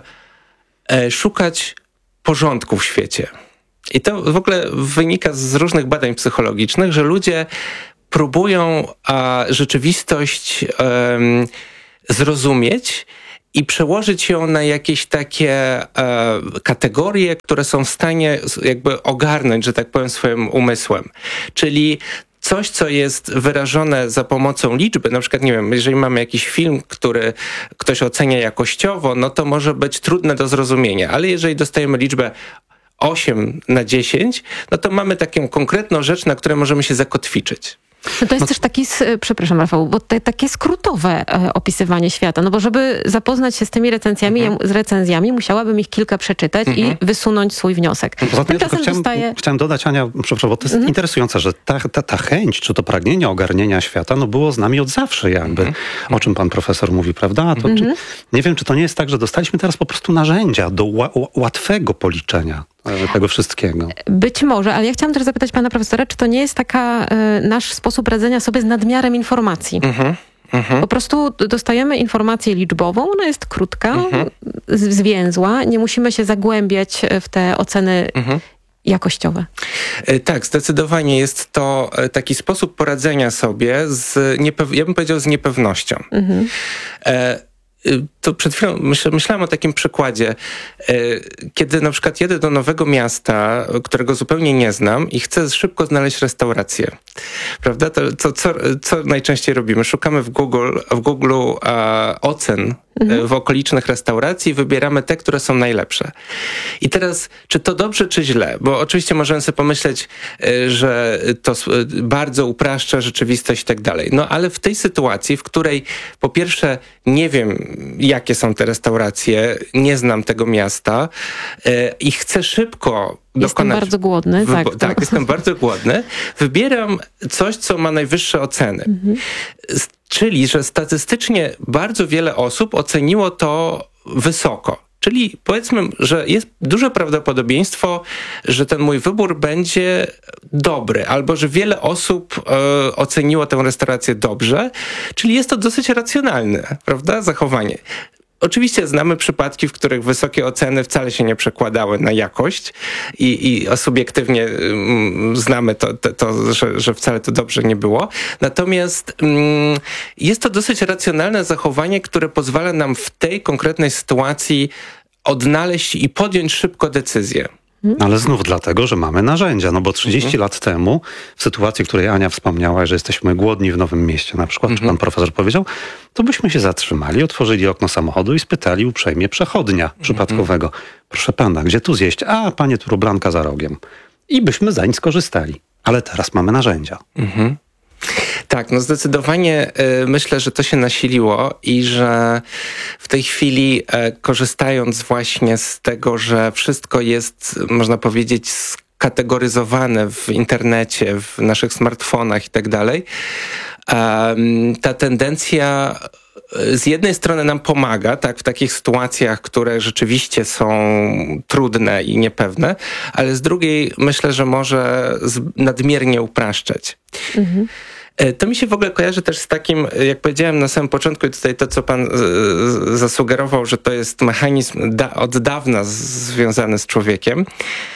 szukać porządku w świecie. I to w ogóle wynika z różnych badań psychologicznych, że ludzie próbują a, rzeczywistość um, zrozumieć i przełożyć ją na jakieś takie e, kategorie, które są w stanie jakby ogarnąć, że tak powiem, swoim umysłem. Czyli coś, co jest wyrażone za pomocą liczby, na przykład, nie wiem, jeżeli mamy jakiś film, który ktoś ocenia jakościowo, no to może być trudne do zrozumienia, ale jeżeli dostajemy liczbę osiem na dziesięć, no to mamy taką konkretną rzecz, na której możemy się zakotwiczyć. No to jest też taki, przepraszam Rafał, bo te, takie skrótowe e, opisywanie świata, no bo żeby zapoznać się z tymi recenzjami, mhm. z recenzjami, musiałabym ich kilka przeczytać mhm. i wysunąć swój wniosek. Poza tym, chciałem, dostaję... chciałem dodać, Ania, przepraszam, bo to jest mhm. interesujące, że ta, ta, ta chęć, czy to pragnienie ogarnienia świata, no było z nami od zawsze jakby, mhm. o czym pan profesor mówi, prawda? To, mhm. czy, nie wiem, czy to nie jest tak, że dostaliśmy teraz po prostu narzędzia do ła, łatwego policzenia tego wszystkiego. Być może, ale ja chciałam też zapytać pana profesora, czy to nie jest taka y, nasz sposób radzenia sobie z nadmiarem informacji? Mhm. Mhm. Po prostu dostajemy informację liczbową, ona jest krótka, mhm. zwięzła, nie musimy się zagłębiać w te oceny mhm. jakościowe. Tak, zdecydowanie jest to taki sposób poradzenia sobie z, niepew- ja bym powiedział, z niepewnością. Mhm. E- To przed chwilą myśl, myślałem o takim przykładzie, kiedy na przykład jedę do nowego miasta, którego zupełnie nie znam i chcę szybko znaleźć restaurację. Prawda? To, to co, co najczęściej robimy? Szukamy w Google, w Google a, ocen mhm. w okolicznych restauracji i wybieramy te, które są najlepsze. I teraz, czy to dobrze, czy źle? Bo oczywiście możemy sobie pomyśleć, że to bardzo upraszcza rzeczywistość i tak dalej. No ale w tej sytuacji, w której po pierwsze nie wiem, jakie są te restauracje, nie znam tego miasta yy, i chcę szybko Jestem dokonać... bardzo głodny. Wybo- tak, tak jestem bardzo głodny. Wybieram coś, co ma najwyższe oceny. Mhm. Czyli, że statystycznie bardzo wiele osób oceniło to wysoko. Czyli powiedzmy, że jest duże prawdopodobieństwo, że ten mój wybór będzie dobry, albo że wiele osób e, oceniło tę restaurację dobrze, czyli jest to dosyć racjonalne, prawda, zachowanie. Oczywiście znamy przypadki, w których wysokie oceny wcale się nie przekładały na jakość i, i subiektywnie mm, znamy to, to, to że, że wcale to dobrze nie było. Natomiast mm, jest to dosyć racjonalne zachowanie, które pozwala nam w tej konkretnej sytuacji odnaleźć i podjąć szybko decyzję. Ale znów dlatego, że mamy narzędzia, no bo trzydzieści mhm. lat temu, w sytuacji, w której Ania wspomniała, że jesteśmy głodni w Nowym Mieście na przykład, mhm. czy pan profesor powiedział, to byśmy się zatrzymali, otworzyli okno samochodu i spytali uprzejmie przechodnia przypadkowego. Mhm. Proszę pana, gdzie tu zjeść? A, panie Turublanka za rogiem. I byśmy zań skorzystali. Ale teraz mamy narzędzia. Mhm. Tak, no zdecydowanie y, myślę, że to się nasiliło i że w tej chwili y, korzystając właśnie z tego, że wszystko jest, można powiedzieć, skategoryzowane w internecie, w naszych smartfonach i tak dalej, ta tendencja z jednej strony nam pomaga, tak, w takich sytuacjach, które rzeczywiście są trudne i niepewne, ale z drugiej myślę, że może nadmiernie upraszczać. Mhm. To mi się w ogóle kojarzy też z takim, jak powiedziałem na samym początku, i tutaj to, co pan zasugerował, że to jest mechanizm da- od dawna związany z człowiekiem,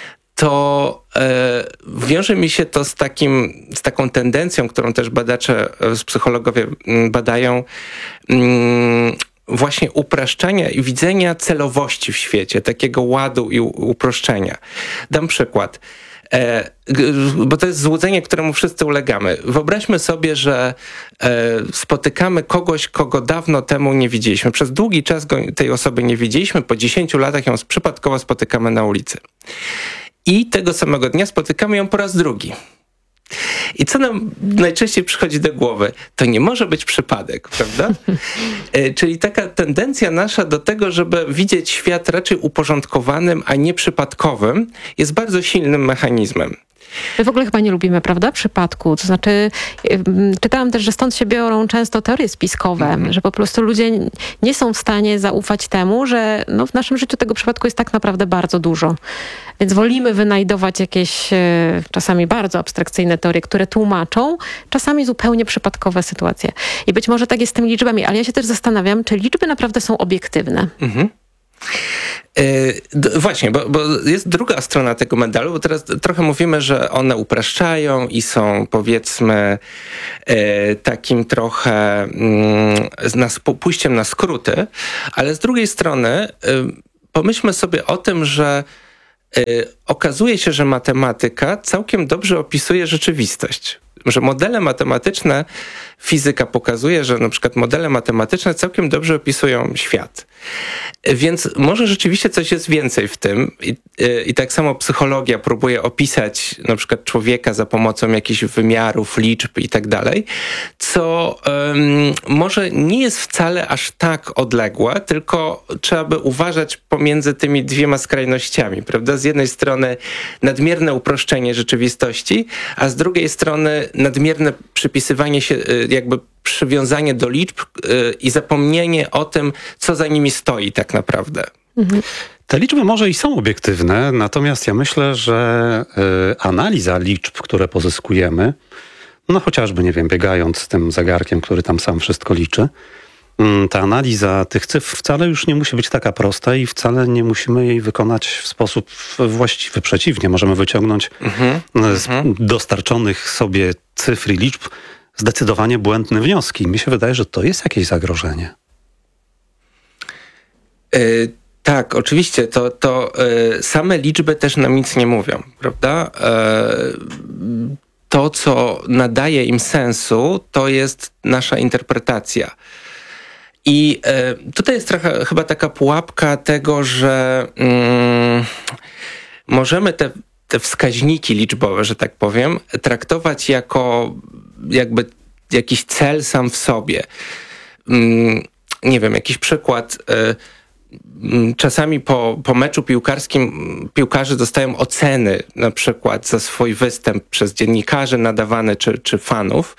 to e, wiąże mi się to z takim, z taką tendencją, którą też badacze, psychologowie badają, mm, właśnie upraszczania i widzenia celowości w świecie, takiego ładu i uproszczenia. Dam przykład. E, bo to jest złudzenie, któremu wszyscy ulegamy. Wyobraźmy sobie, że e, spotykamy kogoś, kogo dawno temu nie widzieliśmy. Przez długi czas go, tej osoby nie widzieliśmy, po dziesięciu latach ją przypadkowo spotykamy na ulicy. I tego samego dnia spotykamy ją po raz drugi. I co nam najczęściej przychodzi do głowy? To nie może być przypadek, prawda? e, czyli taka tendencja nasza do tego, żeby widzieć świat raczej uporządkowanym, a nie przypadkowym, jest bardzo silnym mechanizmem. My w ogóle chyba nie lubimy, prawda, przypadku. To znaczy, czytałam też, że stąd się biorą często teorie spiskowe, mm. że po prostu ludzie nie są w stanie zaufać temu, że no, w naszym życiu tego przypadku jest tak naprawdę bardzo dużo. Więc wolimy wynajdować jakieś e, czasami bardzo abstrakcyjne teorie, które tłumaczą czasami zupełnie przypadkowe sytuacje. I być może tak jest z tymi liczbami, ale ja się też zastanawiam, czy liczby naprawdę są obiektywne. Mhm. Yy, właśnie, bo, bo jest druga strona tego medalu, bo teraz trochę mówimy, że one upraszczają i są, powiedzmy, yy, takim trochę yy, na, pójściem na skróty, ale z drugiej strony yy, pomyślmy sobie o tym, że yy, okazuje się, że matematyka całkiem dobrze opisuje rzeczywistość. Że modele matematyczne, fizyka pokazuje, że na przykład modele matematyczne całkiem dobrze opisują świat. Więc może rzeczywiście coś jest więcej w tym i, i tak samo psychologia próbuje opisać na przykład człowieka za pomocą jakichś wymiarów, liczb i tak dalej, co um, może nie jest wcale aż tak odległe, tylko trzeba by uważać pomiędzy tymi dwiema skrajnościami, prawda? Z jednej strony nadmierne uproszczenie rzeczywistości, a z drugiej strony nadmierne przypisywanie się, jakby przywiązanie do liczb i zapomnienie o tym, co za nimi stoi tak naprawdę. Mhm. Te liczby może i są obiektywne, natomiast ja myślę, że y, analiza liczb, które pozyskujemy, no chociażby, nie wiem, biegając z tym zegarkiem, który tam sam wszystko liczy, y, ta analiza tych cyfr wcale już nie musi być taka prosta i wcale nie musimy jej wykonać w sposób właściwy. Przeciwnie, możemy wyciągnąć mhm. z mhm. dostarczonych sobie cyfr i liczb zdecydowanie błędne wnioski. Mi się wydaje, że to jest jakieś zagrożenie. Yy, tak, oczywiście. To, to yy, same liczby też nam nic nie mówią, prawda? Yy, to, co nadaje im sensu, to jest nasza interpretacja. I yy, tutaj jest trochę chyba taka pułapka tego, że yy, możemy te, te wskaźniki liczbowe, że tak powiem, traktować jako jakby jakiś cel sam w sobie. Nie wiem, jakiś przykład. Czasami po, po meczu piłkarskim piłkarze dostają oceny na przykład za swój występ przez dziennikarzy nadawane czy, czy fanów.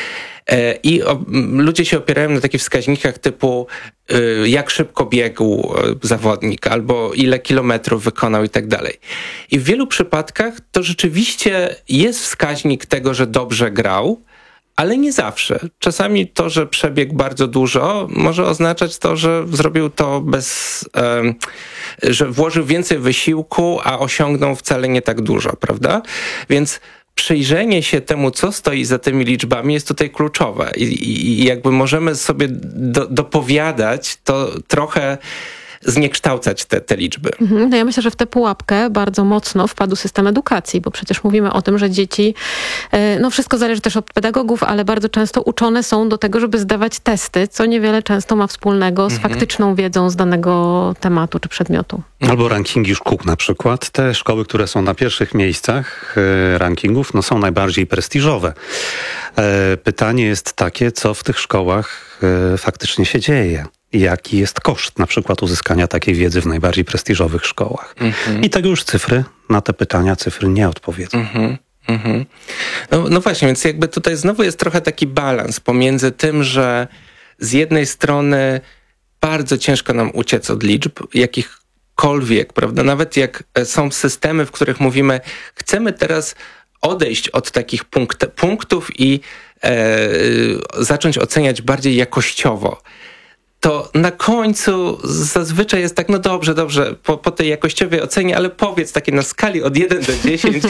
I o, ludzie się opierają na takich wskaźnikach typu y, jak szybko biegł zawodnik albo ile kilometrów wykonał i tak dalej. I w wielu przypadkach to rzeczywiście jest wskaźnik tego, że dobrze grał, ale nie zawsze. Czasami to, że przebiegł bardzo dużo, może oznaczać to, że zrobił to bez, um, że włożył więcej wysiłku, a osiągnął wcale nie tak dużo, prawda? Więc przyjrzenie się temu, co stoi za tymi liczbami, jest tutaj kluczowe. I, i jakby możemy sobie do, dopowiadać, to trochę zniekształcać te, te liczby. Mhm, no ja myślę, że w tę pułapkę bardzo mocno wpadł system edukacji, bo przecież mówimy o tym, że dzieci, no wszystko zależy też od pedagogów, ale bardzo często uczone są do tego, żeby zdawać testy, co niewiele często ma wspólnego z mhm. faktyczną wiedzą z danego tematu czy przedmiotu. Albo rankingi szkół na przykład. Te szkoły, które są na pierwszych miejscach e, rankingów, no są najbardziej prestiżowe. E, pytanie jest takie, co w tych szkołach e, faktycznie się dzieje. Jaki jest koszt na przykład uzyskania takiej wiedzy w najbardziej prestiżowych szkołach. Mm-hmm. I tego już cyfry, na te pytania cyfry nie odpowiedzą. Mm-hmm. Mm-hmm. No, no właśnie, więc jakby tutaj znowu jest trochę taki balans pomiędzy tym, że z jednej strony bardzo ciężko nam uciec od liczb, jakichkolwiek, prawda? Nawet jak są systemy, w których mówimy, chcemy teraz odejść od takich punkt, punktów i e, zacząć oceniać bardziej jakościowo. To na końcu zazwyczaj jest tak, no dobrze, dobrze, po, po tej jakościowej ocenie, ale powiedz takie na skali od jeden do dziesięciu.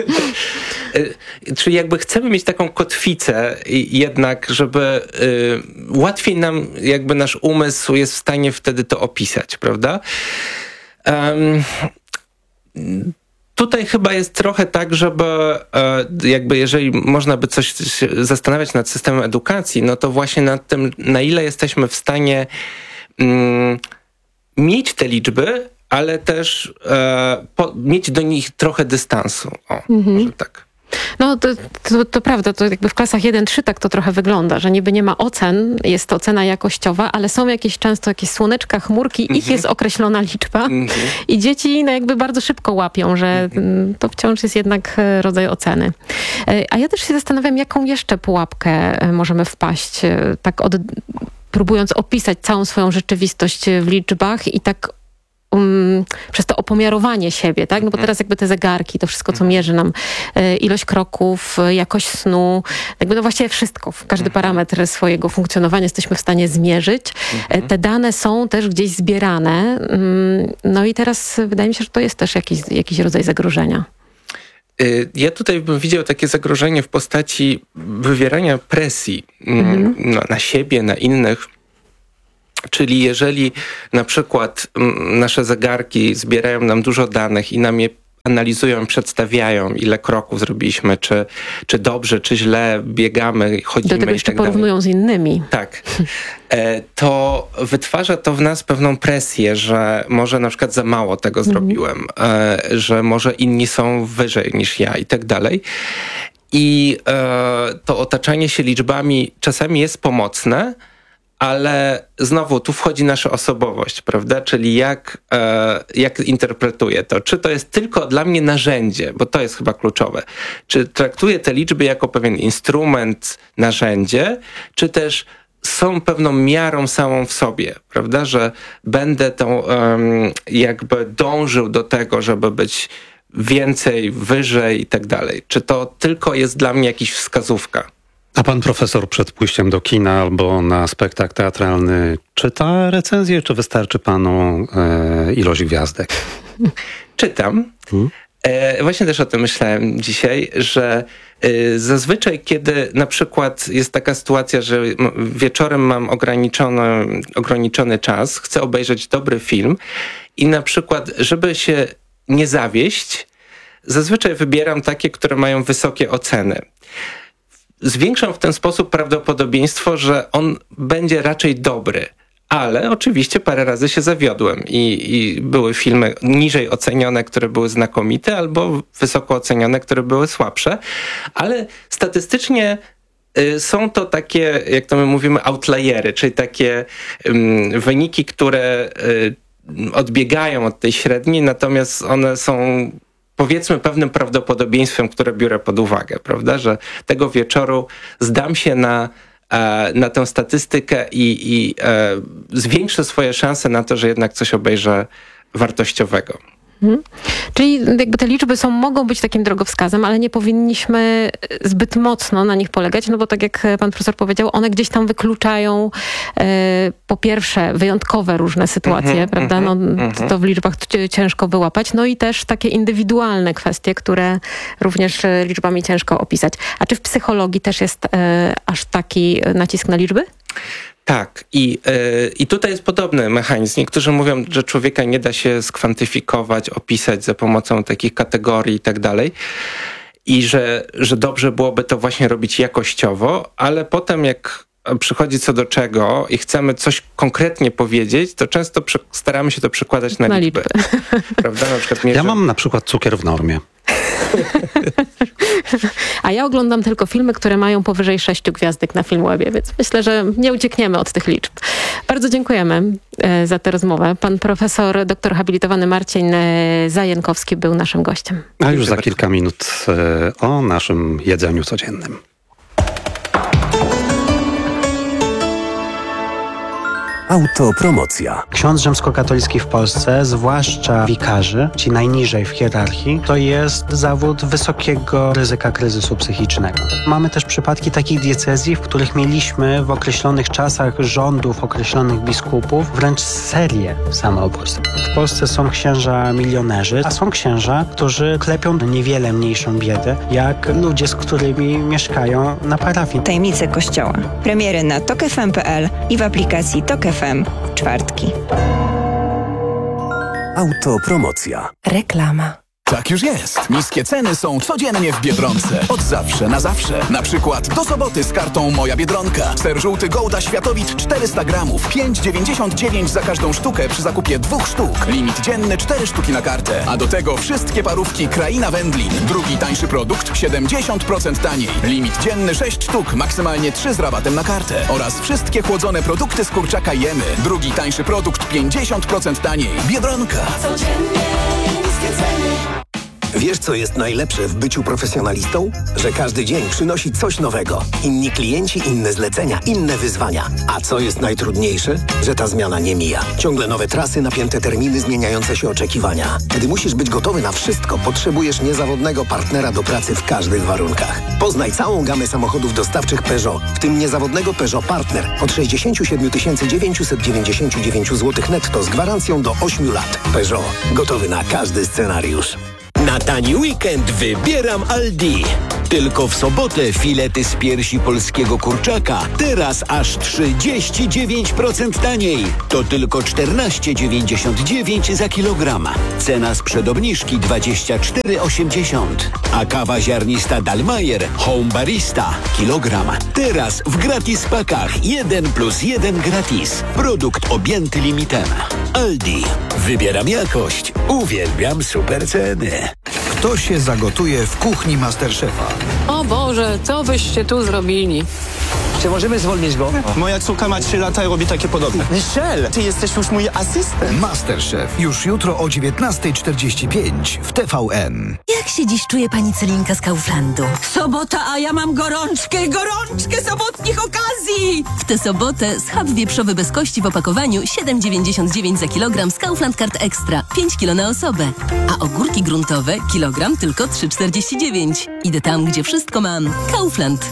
Czyli jakby chcemy mieć taką kotwicę jednak, żeby y, łatwiej nam, jakby nasz umysł jest w stanie wtedy to opisać, prawda? Um, Tutaj chyba jest trochę tak, żeby jakby jeżeli można by coś zastanawiać nad systemem edukacji, no to właśnie nad tym, na ile jesteśmy w stanie mm, mieć te liczby, ale też e, po, mieć do nich trochę dystansu. O, mhm. może tak. No to, to, to prawda, to jakby w klasach jeden trzy tak to trochę wygląda, że niby nie ma ocen, jest to ocena jakościowa, ale są jakieś często jakieś słoneczka, chmurki, mm-hmm. ich jest określona liczba mm-hmm. i dzieci no jakby bardzo szybko łapią, że mm-hmm. to wciąż jest jednak rodzaj oceny. A ja też się zastanawiam, jaką jeszcze pułapkę możemy wpaść, tak od, próbując opisać całą swoją rzeczywistość w liczbach i tak Um, przez to opomiarowanie siebie, tak? No bo teraz jakby te zegarki, to wszystko, co mierzy nam e, ilość kroków, e, jakość snu, jakby no właściwie wszystko, każdy parametr swojego funkcjonowania jesteśmy w stanie zmierzyć. E, te dane są też gdzieś zbierane. Um, no i teraz wydaje mi się, że to jest też jakiś, jakiś rodzaj zagrożenia. Ja tutaj bym widział takie zagrożenie w postaci wywierania presji mhm. no, na siebie, na innych. Czyli jeżeli na przykład nasze zegarki zbierają nam dużo danych i nam je analizują, przedstawiają, ile kroków zrobiliśmy, czy, czy dobrze, czy źle biegamy, chodzimy do tego jeszcze i tak porównują dalej. z innymi. Tak. To wytwarza to w nas pewną presję, że może na przykład za mało tego mhm. zrobiłem, że może inni są wyżej niż ja i tak dalej. I to otaczanie się liczbami czasami jest pomocne, ale znowu tu wchodzi nasza osobowość, prawda? Czyli jak, e, jak interpretuję to. Czy to jest tylko dla mnie narzędzie, bo to jest chyba kluczowe. Czy traktuję te liczby jako pewien instrument, narzędzie, czy też są pewną miarą samą w sobie, prawda? Że będę tą um, jakby dążył do tego, żeby być więcej, wyżej i tak dalej. Czy to tylko jest dla mnie jakaś wskazówka? A pan profesor przed pójściem do kina albo na spektakl teatralny czyta recenzję, czy wystarczy panu e, ilość gwiazdek? Czytam. Hmm? E, właśnie też o tym myślałem dzisiaj, że e, zazwyczaj, kiedy na przykład jest taka sytuacja, że wieczorem mam ograniczony, ograniczony czas, chcę obejrzeć dobry film i na przykład, żeby się nie zawieść, zazwyczaj wybieram takie, które mają wysokie oceny. Zwiększam w ten sposób prawdopodobieństwo, że on będzie raczej dobry. Ale oczywiście parę razy się zawiodłem i, i były filmy niżej ocenione, które były znakomite, albo wysoko ocenione, które były słabsze. Ale statystycznie y, są to takie, jak to my mówimy, outliery, czyli takie y, wyniki, które y, odbiegają od tej średniej, natomiast one są powiedzmy pewnym prawdopodobieństwem, które biorę pod uwagę, prawda, że tego wieczoru zdam się na, e, na tę statystykę i, i e, zwiększę swoje szanse na to, że jednak coś obejrzę wartościowego. Hmm. Czyli jakby te liczby są, mogą być takim drogowskazem, ale nie powinniśmy zbyt mocno na nich polegać, no bo tak jak pan profesor powiedział, one gdzieś tam wykluczają e, po pierwsze wyjątkowe różne sytuacje, mm-hmm, prawda? No, mm-hmm. to w liczbach ciężko wyłapać, no i też takie indywidualne kwestie, które również liczbami ciężko opisać. A czy w psychologii też jest e, aż taki nacisk na liczby? Tak. I, yy, I tutaj jest podobny mechanizm. Niektórzy mówią, że człowieka nie da się skwantyfikować, opisać za pomocą takich kategorii i tak dalej. I że, że dobrze byłoby to właśnie robić jakościowo, ale potem jak przychodzi co do czego i chcemy coś konkretnie powiedzieć, to często przy, staramy się to przekładać na, na liczby. liczby. Prawda? Na przykład mierzę... Ja mam na przykład cukier w normie. A ja oglądam tylko filmy, które mają powyżej sześciu gwiazdek na Filmwebie, więc myślę, że nie uciekniemy od tych liczb. Bardzo dziękujemy e, za tę rozmowę. Pan profesor, doktor habilitowany Marcin e, Zajenkowski był naszym gościem. A już za kilka minut e, o naszym jedzeniu codziennym. Autopromocja. Ksiądz rzymskokatolicki w Polsce, zwłaszcza wikarzy, ci najniżej w hierarchii, to jest zawód wysokiego ryzyka kryzysu psychicznego. Mamy też przypadki takich diecezji, w których mieliśmy w określonych czasach rządów określonych biskupów wręcz serię samobójstw. W Polsce są księża milionerzy, a są księża, którzy klepią niewiele mniejszą biedę, jak ludzie, z którymi mieszkają na parafii. Tajemnice Kościoła. Premiery na tok f m kropka p l i w aplikacji Tok F M w czwartki. Autopromocja. Reklama. Tak już jest. Niskie ceny są codziennie w Biedronce. Od zawsze na zawsze. Na przykład do soboty z kartą Moja Biedronka. Ser żółty Gouda Światowicz czterysta gramów. pięć dziewięćdziesiąt dziewięć za każdą sztukę przy zakupie dwóch sztuk. Limit dzienny cztery sztuki na kartę. A do tego wszystkie parówki Kraina Wędlin. Drugi tańszy produkt siedemdziesiąt procent taniej. Limit dzienny sześć sztuk. Maksymalnie trzy z rabatem na kartę. Oraz wszystkie chłodzone produkty z kurczaka Jemy. Drugi tańszy produkt pięćdziesiąt procent taniej. Biedronka. Codziennie niskie ceny. Wiesz, co jest najlepsze w byciu profesjonalistą? Że każdy dzień przynosi coś nowego. Inni klienci, inne zlecenia, inne wyzwania. A co jest najtrudniejsze? Że ta zmiana nie mija. Ciągle nowe trasy, napięte terminy, zmieniające się oczekiwania. Gdy musisz być gotowy na wszystko, potrzebujesz niezawodnego partnera do pracy w każdych warunkach. Poznaj całą gamę samochodów dostawczych Peugeot, w tym niezawodnego Peugeot Partner od sześćdziesiąt siedem tysięcy dziewięćset dziewięćdziesiąt dziewięć złotych netto z gwarancją do ośmiu lat. Peugeot. Gotowy na każdy scenariusz. Na tani weekend wybieram Aldi. Tylko w sobotę filety z piersi polskiego kurczaka. Teraz aż trzydzieści dziewięć procent taniej. To tylko czternaście dziewięćdziesiąt dziewięć za kilogram. Cena sprzed obniżki dwadzieścia cztery osiemdziesiąt. A kawa ziarnista Dalmayer Home Barista kilogram. Teraz w gratis pakach jeden plus jeden gratis. Produkt objęty limitem. Aldi. Wybieram jakość. Uwielbiam super ceny. Kto się zagotuje w kuchni Masterchefa? O Boże, co byście tu zrobili? Czy możemy zwolnić go? Moja córka ma trzy lata i robi takie podobne. Michelle, ty jesteś już mój asystent. Masterchef. Już jutro o dziewiętnasta czterdzieści pięć w T V N. Jak się dziś czuje pani Celinka z Kauflandu? Sobota, a ja mam gorączkę, gorączkę sobotnich okazji! W tę sobotę schab wieprzowy bez kości w opakowaniu siedem dziewięćdziesiąt dziewięć za kilogram z Kaufland Card Extra. pięć kilo na osobę. A ogórki gruntowe kilogram tylko trzy czterdzieści dziewięć. Idę tam, gdzie wszystko mam. Kaufland.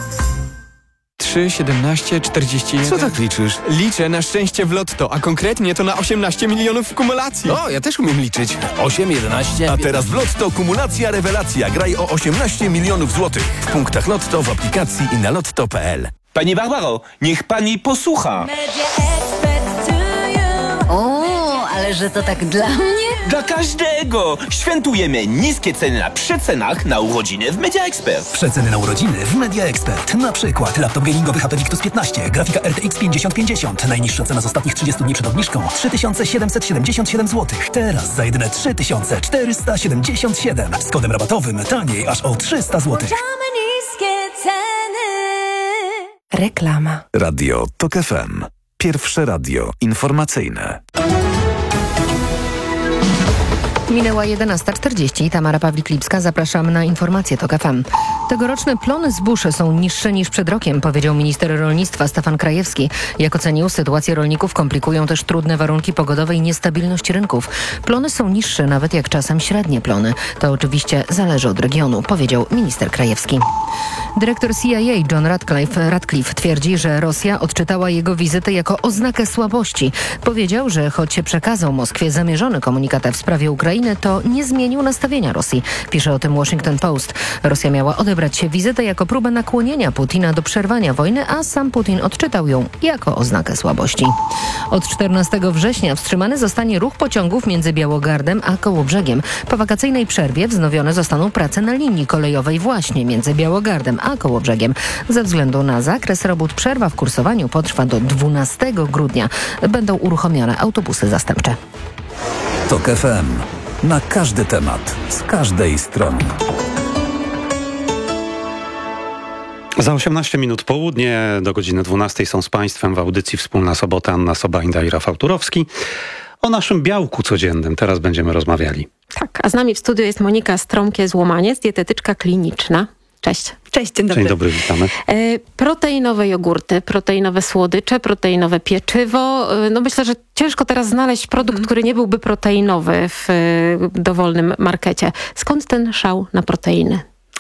trzy, siedemnaście, czterdzieści jeden. Co tak liczysz? Liczę na szczęście w lotto, a konkretnie to na osiemnaście milionów w kumulacji. O, ja też umiem liczyć. osiem, jedenaście. A teraz w Lotto kumulacja rewelacja. Graj o osiemnaście milionów złotych. W punktach Lotto, w aplikacji i na lotto kropka p l. Pani Barbaro, niech pani posłucha. O, ale że to tak dla mnie? Dla każdego! Świętujemy niskie ceny na przecenach na urodziny w Media Expert. Przeceny na urodziny w Media Expert. Na przykład laptop gamingowy H P Victus piętnaście, grafika R T X pięćdziesiąt pięćdziesiąt. Najniższa cena z ostatnich trzydziestu dni przed obniżką trzy tysiące siedemset siedemdziesiąt siedem złotych. Teraz za jedyne trzy tysiące czterysta siedemdziesiąt siedem. Z kodem rabatowym taniej aż o trzysta złotych. Niskie ceny. Reklama. Radio TOK F M. Pierwsze radio informacyjne. Minęła jedenasta czterdzieści. Tamara Pawlik-Lipska. Zapraszam na informacje TOK F M. Tegoroczne plony zbóż są niższe niż przed rokiem, powiedział minister rolnictwa Stefan Krajewski. Jak ocenił, sytuację rolników komplikują też trudne warunki pogodowe i niestabilność rynków. Plony są niższe nawet jak czasem średnie plony. To oczywiście zależy od regionu, powiedział minister Krajewski. Dyrektor C I A John Radcliffe, Radcliffe twierdzi, że Rosja odczytała jego wizytę jako oznakę słabości. Powiedział, że choć przekazał Moskwie zamierzony komunikat w sprawie Ukrainy, to nie zmienił nastawienia Rosji. Pisze o tym Washington Post. Rosja miała odebrać się wizytę jako próbę nakłonienia Putina do przerwania wojny, a sam Putin odczytał ją jako oznakę słabości. Od czternastego września wstrzymany zostanie ruch pociągów między Białogardem a Kołobrzegiem. Po wakacyjnej przerwie wznowione zostaną prace na linii kolejowej właśnie między Białogardem a Kołobrzegiem. Ze względu na zakres robót przerwa w kursowaniu potrwa do dwunastego grudnia. Będą uruchomione autobusy zastępcze. TOK F M. Na każdy temat, z każdej strony. Za osiemnaście minut południe do godziny dwunastej są z Państwem w audycji Wspólna Sobota Anna Sobajda i Rafał Turowski. O naszym białku codziennym teraz będziemy rozmawiali. Tak, a z nami w studiu jest Monika Strąmkie-Złomaniec, dietetyczka kliniczna. Cześć. Cześć, dzień dobry. Dzień dobry, witamy. E, proteinowe jogurty, proteinowe słodycze, proteinowe pieczywo. E, no myślę, że ciężko teraz znaleźć produkt, mm. który nie byłby proteinowy w e, dowolnym markecie. Skąd ten szał na proteiny?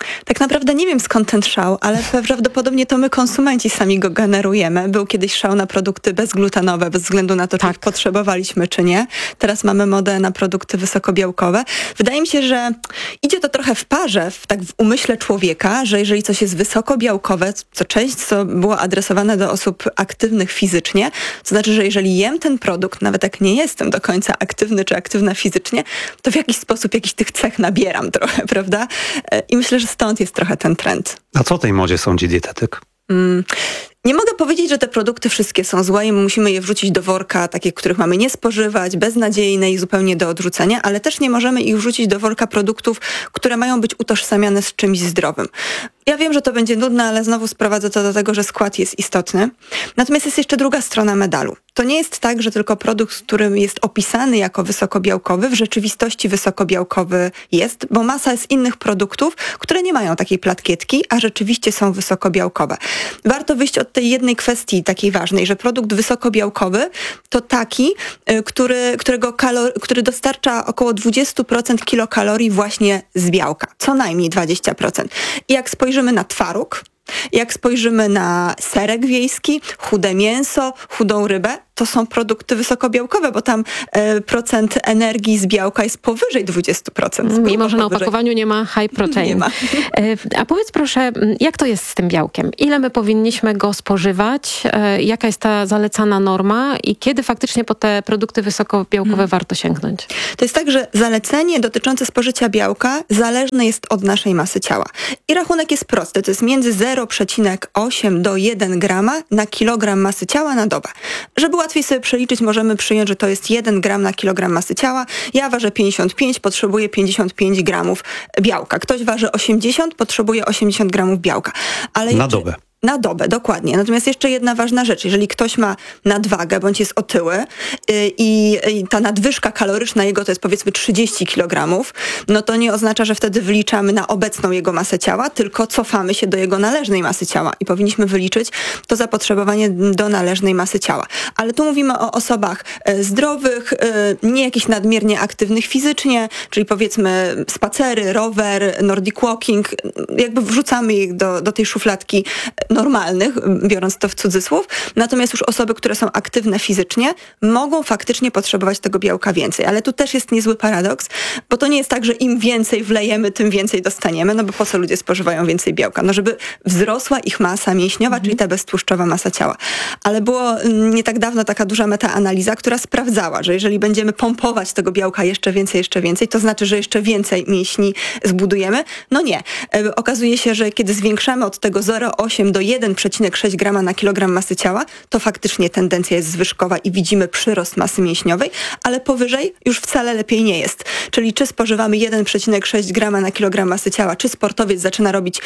Tak naprawdę nie wiem skąd ten szał, ale prawdopodobnie to my konsumenci sami go generujemy. Był kiedyś szał na produkty bezglutenowe, bez względu na to, czy ich potrzebowaliśmy, czy nie. Teraz mamy modę na produkty wysokobiałkowe. Wydaje mi się, że idzie to trochę w parze, w, tak w umyśle człowieka, że jeżeli coś jest wysokobiałkowe, co część co było adresowane do osób aktywnych fizycznie, to znaczy, że jeżeli jem ten produkt, nawet jak nie jestem do końca aktywny czy aktywna fizycznie, to w jakiś sposób jakiś tych cech nabieram trochę, prawda? I myślę, że stąd jest trochę ten trend. A co tej modzie sądzi dietetyk? Mm. Nie mogę powiedzieć, że te produkty wszystkie są złe i musimy je wrzucić do worka, takie, których mamy nie spożywać, beznadziejne i zupełnie do odrzucenia, ale też nie możemy ich wrzucić do worka produktów, które mają być utożsamiane z czymś zdrowym. Ja wiem, że to będzie nudne, ale znowu sprowadzę to do tego, że skład jest istotny. Natomiast jest jeszcze druga strona medalu. To nie jest tak, że tylko produkt, który jest opisany jako wysokobiałkowy, w rzeczywistości wysokobiałkowy jest, bo masa jest innych produktów, które nie mają takiej plakietki, a rzeczywiście są wysokobiałkowe. Warto wyjść od tej jednej kwestii takiej ważnej, że produkt wysokobiałkowy to taki, który, którego kalor, który dostarcza około dwadzieścia procent kilokalorii właśnie z białka. Co najmniej dwadzieścia procent. I jak spojrzymy na twaróg, jak spojrzymy na serek wiejski, chude mięso, chudą rybę, to są produkty wysokobiałkowe, bo tam e, procent energii z białka jest powyżej dwadzieścia procent. Mimo, że na powyżej. opakowaniu nie ma high protein. Nie ma. E, a powiedz proszę, jak to jest z tym białkiem? Ile my powinniśmy go spożywać? E, jaka jest ta zalecana norma? I kiedy faktycznie po te produkty wysokobiałkowe hmm. warto sięgnąć? To jest tak, że zalecenie dotyczące spożycia białka zależne jest od naszej masy ciała. I rachunek jest prosty. To jest między zero przecinek osiem do jeden grama na kilogram masy ciała na dobę. Żeby łatwiej sobie przeliczyć, możemy przyjąć, że to jest jeden gram na kilogram masy ciała. Ja ważę pięćdziesiąt pięć, potrzebuję pięćdziesiąt pięć gramów białka. Ktoś waży osiemdziesiąt, potrzebuje osiemdziesiąt gramów białka. Ale na jeszcze... dobę. Na dobę, dokładnie. Natomiast jeszcze jedna ważna rzecz. Jeżeli ktoś ma nadwagę bądź jest otyły yy, i ta nadwyżka kaloryczna jego to jest powiedzmy trzydzieści kilogramów, no to nie oznacza, że wtedy wyliczamy na obecną jego masę ciała, tylko cofamy się do jego należnej masy ciała i powinniśmy wyliczyć to zapotrzebowanie do należnej masy ciała. Ale tu mówimy o osobach yy, zdrowych, yy, nie jakichś nadmiernie aktywnych fizycznie, czyli powiedzmy spacery, rower, nordic walking, jakby wrzucamy ich do, do tej szufladki normalnych, biorąc to w cudzysłów. Natomiast już osoby, które są aktywne fizycznie, mogą faktycznie potrzebować tego białka więcej. Ale tu też jest niezły paradoks, bo to nie jest tak, że im więcej wlejemy, tym więcej dostaniemy, no bo po co ludzie spożywają więcej białka? No żeby wzrosła ich masa mięśniowa, mhm. czyli ta beztłuszczowa masa ciała. Ale było nie tak dawno taka duża metaanaliza, która sprawdzała, że jeżeli będziemy pompować tego białka jeszcze więcej, jeszcze więcej, to znaczy, że jeszcze więcej mięśni zbudujemy? No nie. Okazuje się, że kiedy zwiększamy od tego zero przecinek osiem do jeden przecinek sześć grama na kilogram masy ciała, to faktycznie tendencja jest zwyżkowa i widzimy przyrost masy mięśniowej, ale powyżej już wcale lepiej nie jest. Czyli czy spożywamy jeden przecinek sześć grama na kilogram masy ciała, czy sportowiec zaczyna robić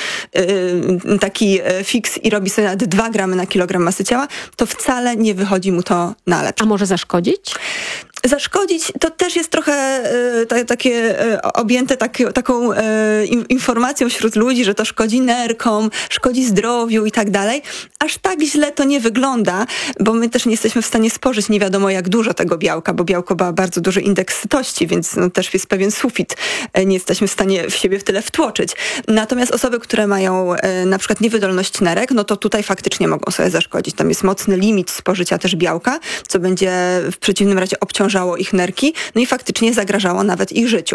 yy, taki fiks i robi sobie nawet dwa gramy na kilogram masy ciała, to wcale nie wychodzi mu to na lepsze. A może zaszkodzić? Zaszkodzić to też jest trochę y, ta, takie y, objęte taki, taką y, informacją wśród ludzi, że to szkodzi nerkom, szkodzi zdrowiu i tak dalej. Aż tak źle to nie wygląda, bo my też nie jesteśmy w stanie spożyć nie wiadomo jak dużo tego białka, bo białko ma bardzo duży indeks sytości, więc no, też jest pewien sufit. Nie jesteśmy w stanie w siebie w tyle wtłoczyć. Natomiast osoby, które mają y, na przykład niewydolność nerek, no to tutaj faktycznie mogą sobie zaszkodzić. Tam jest mocny limit spożycia też białka, co będzie w przeciwnym razie obciążało ich nerki, no i faktycznie zagrażało nawet ich życiu.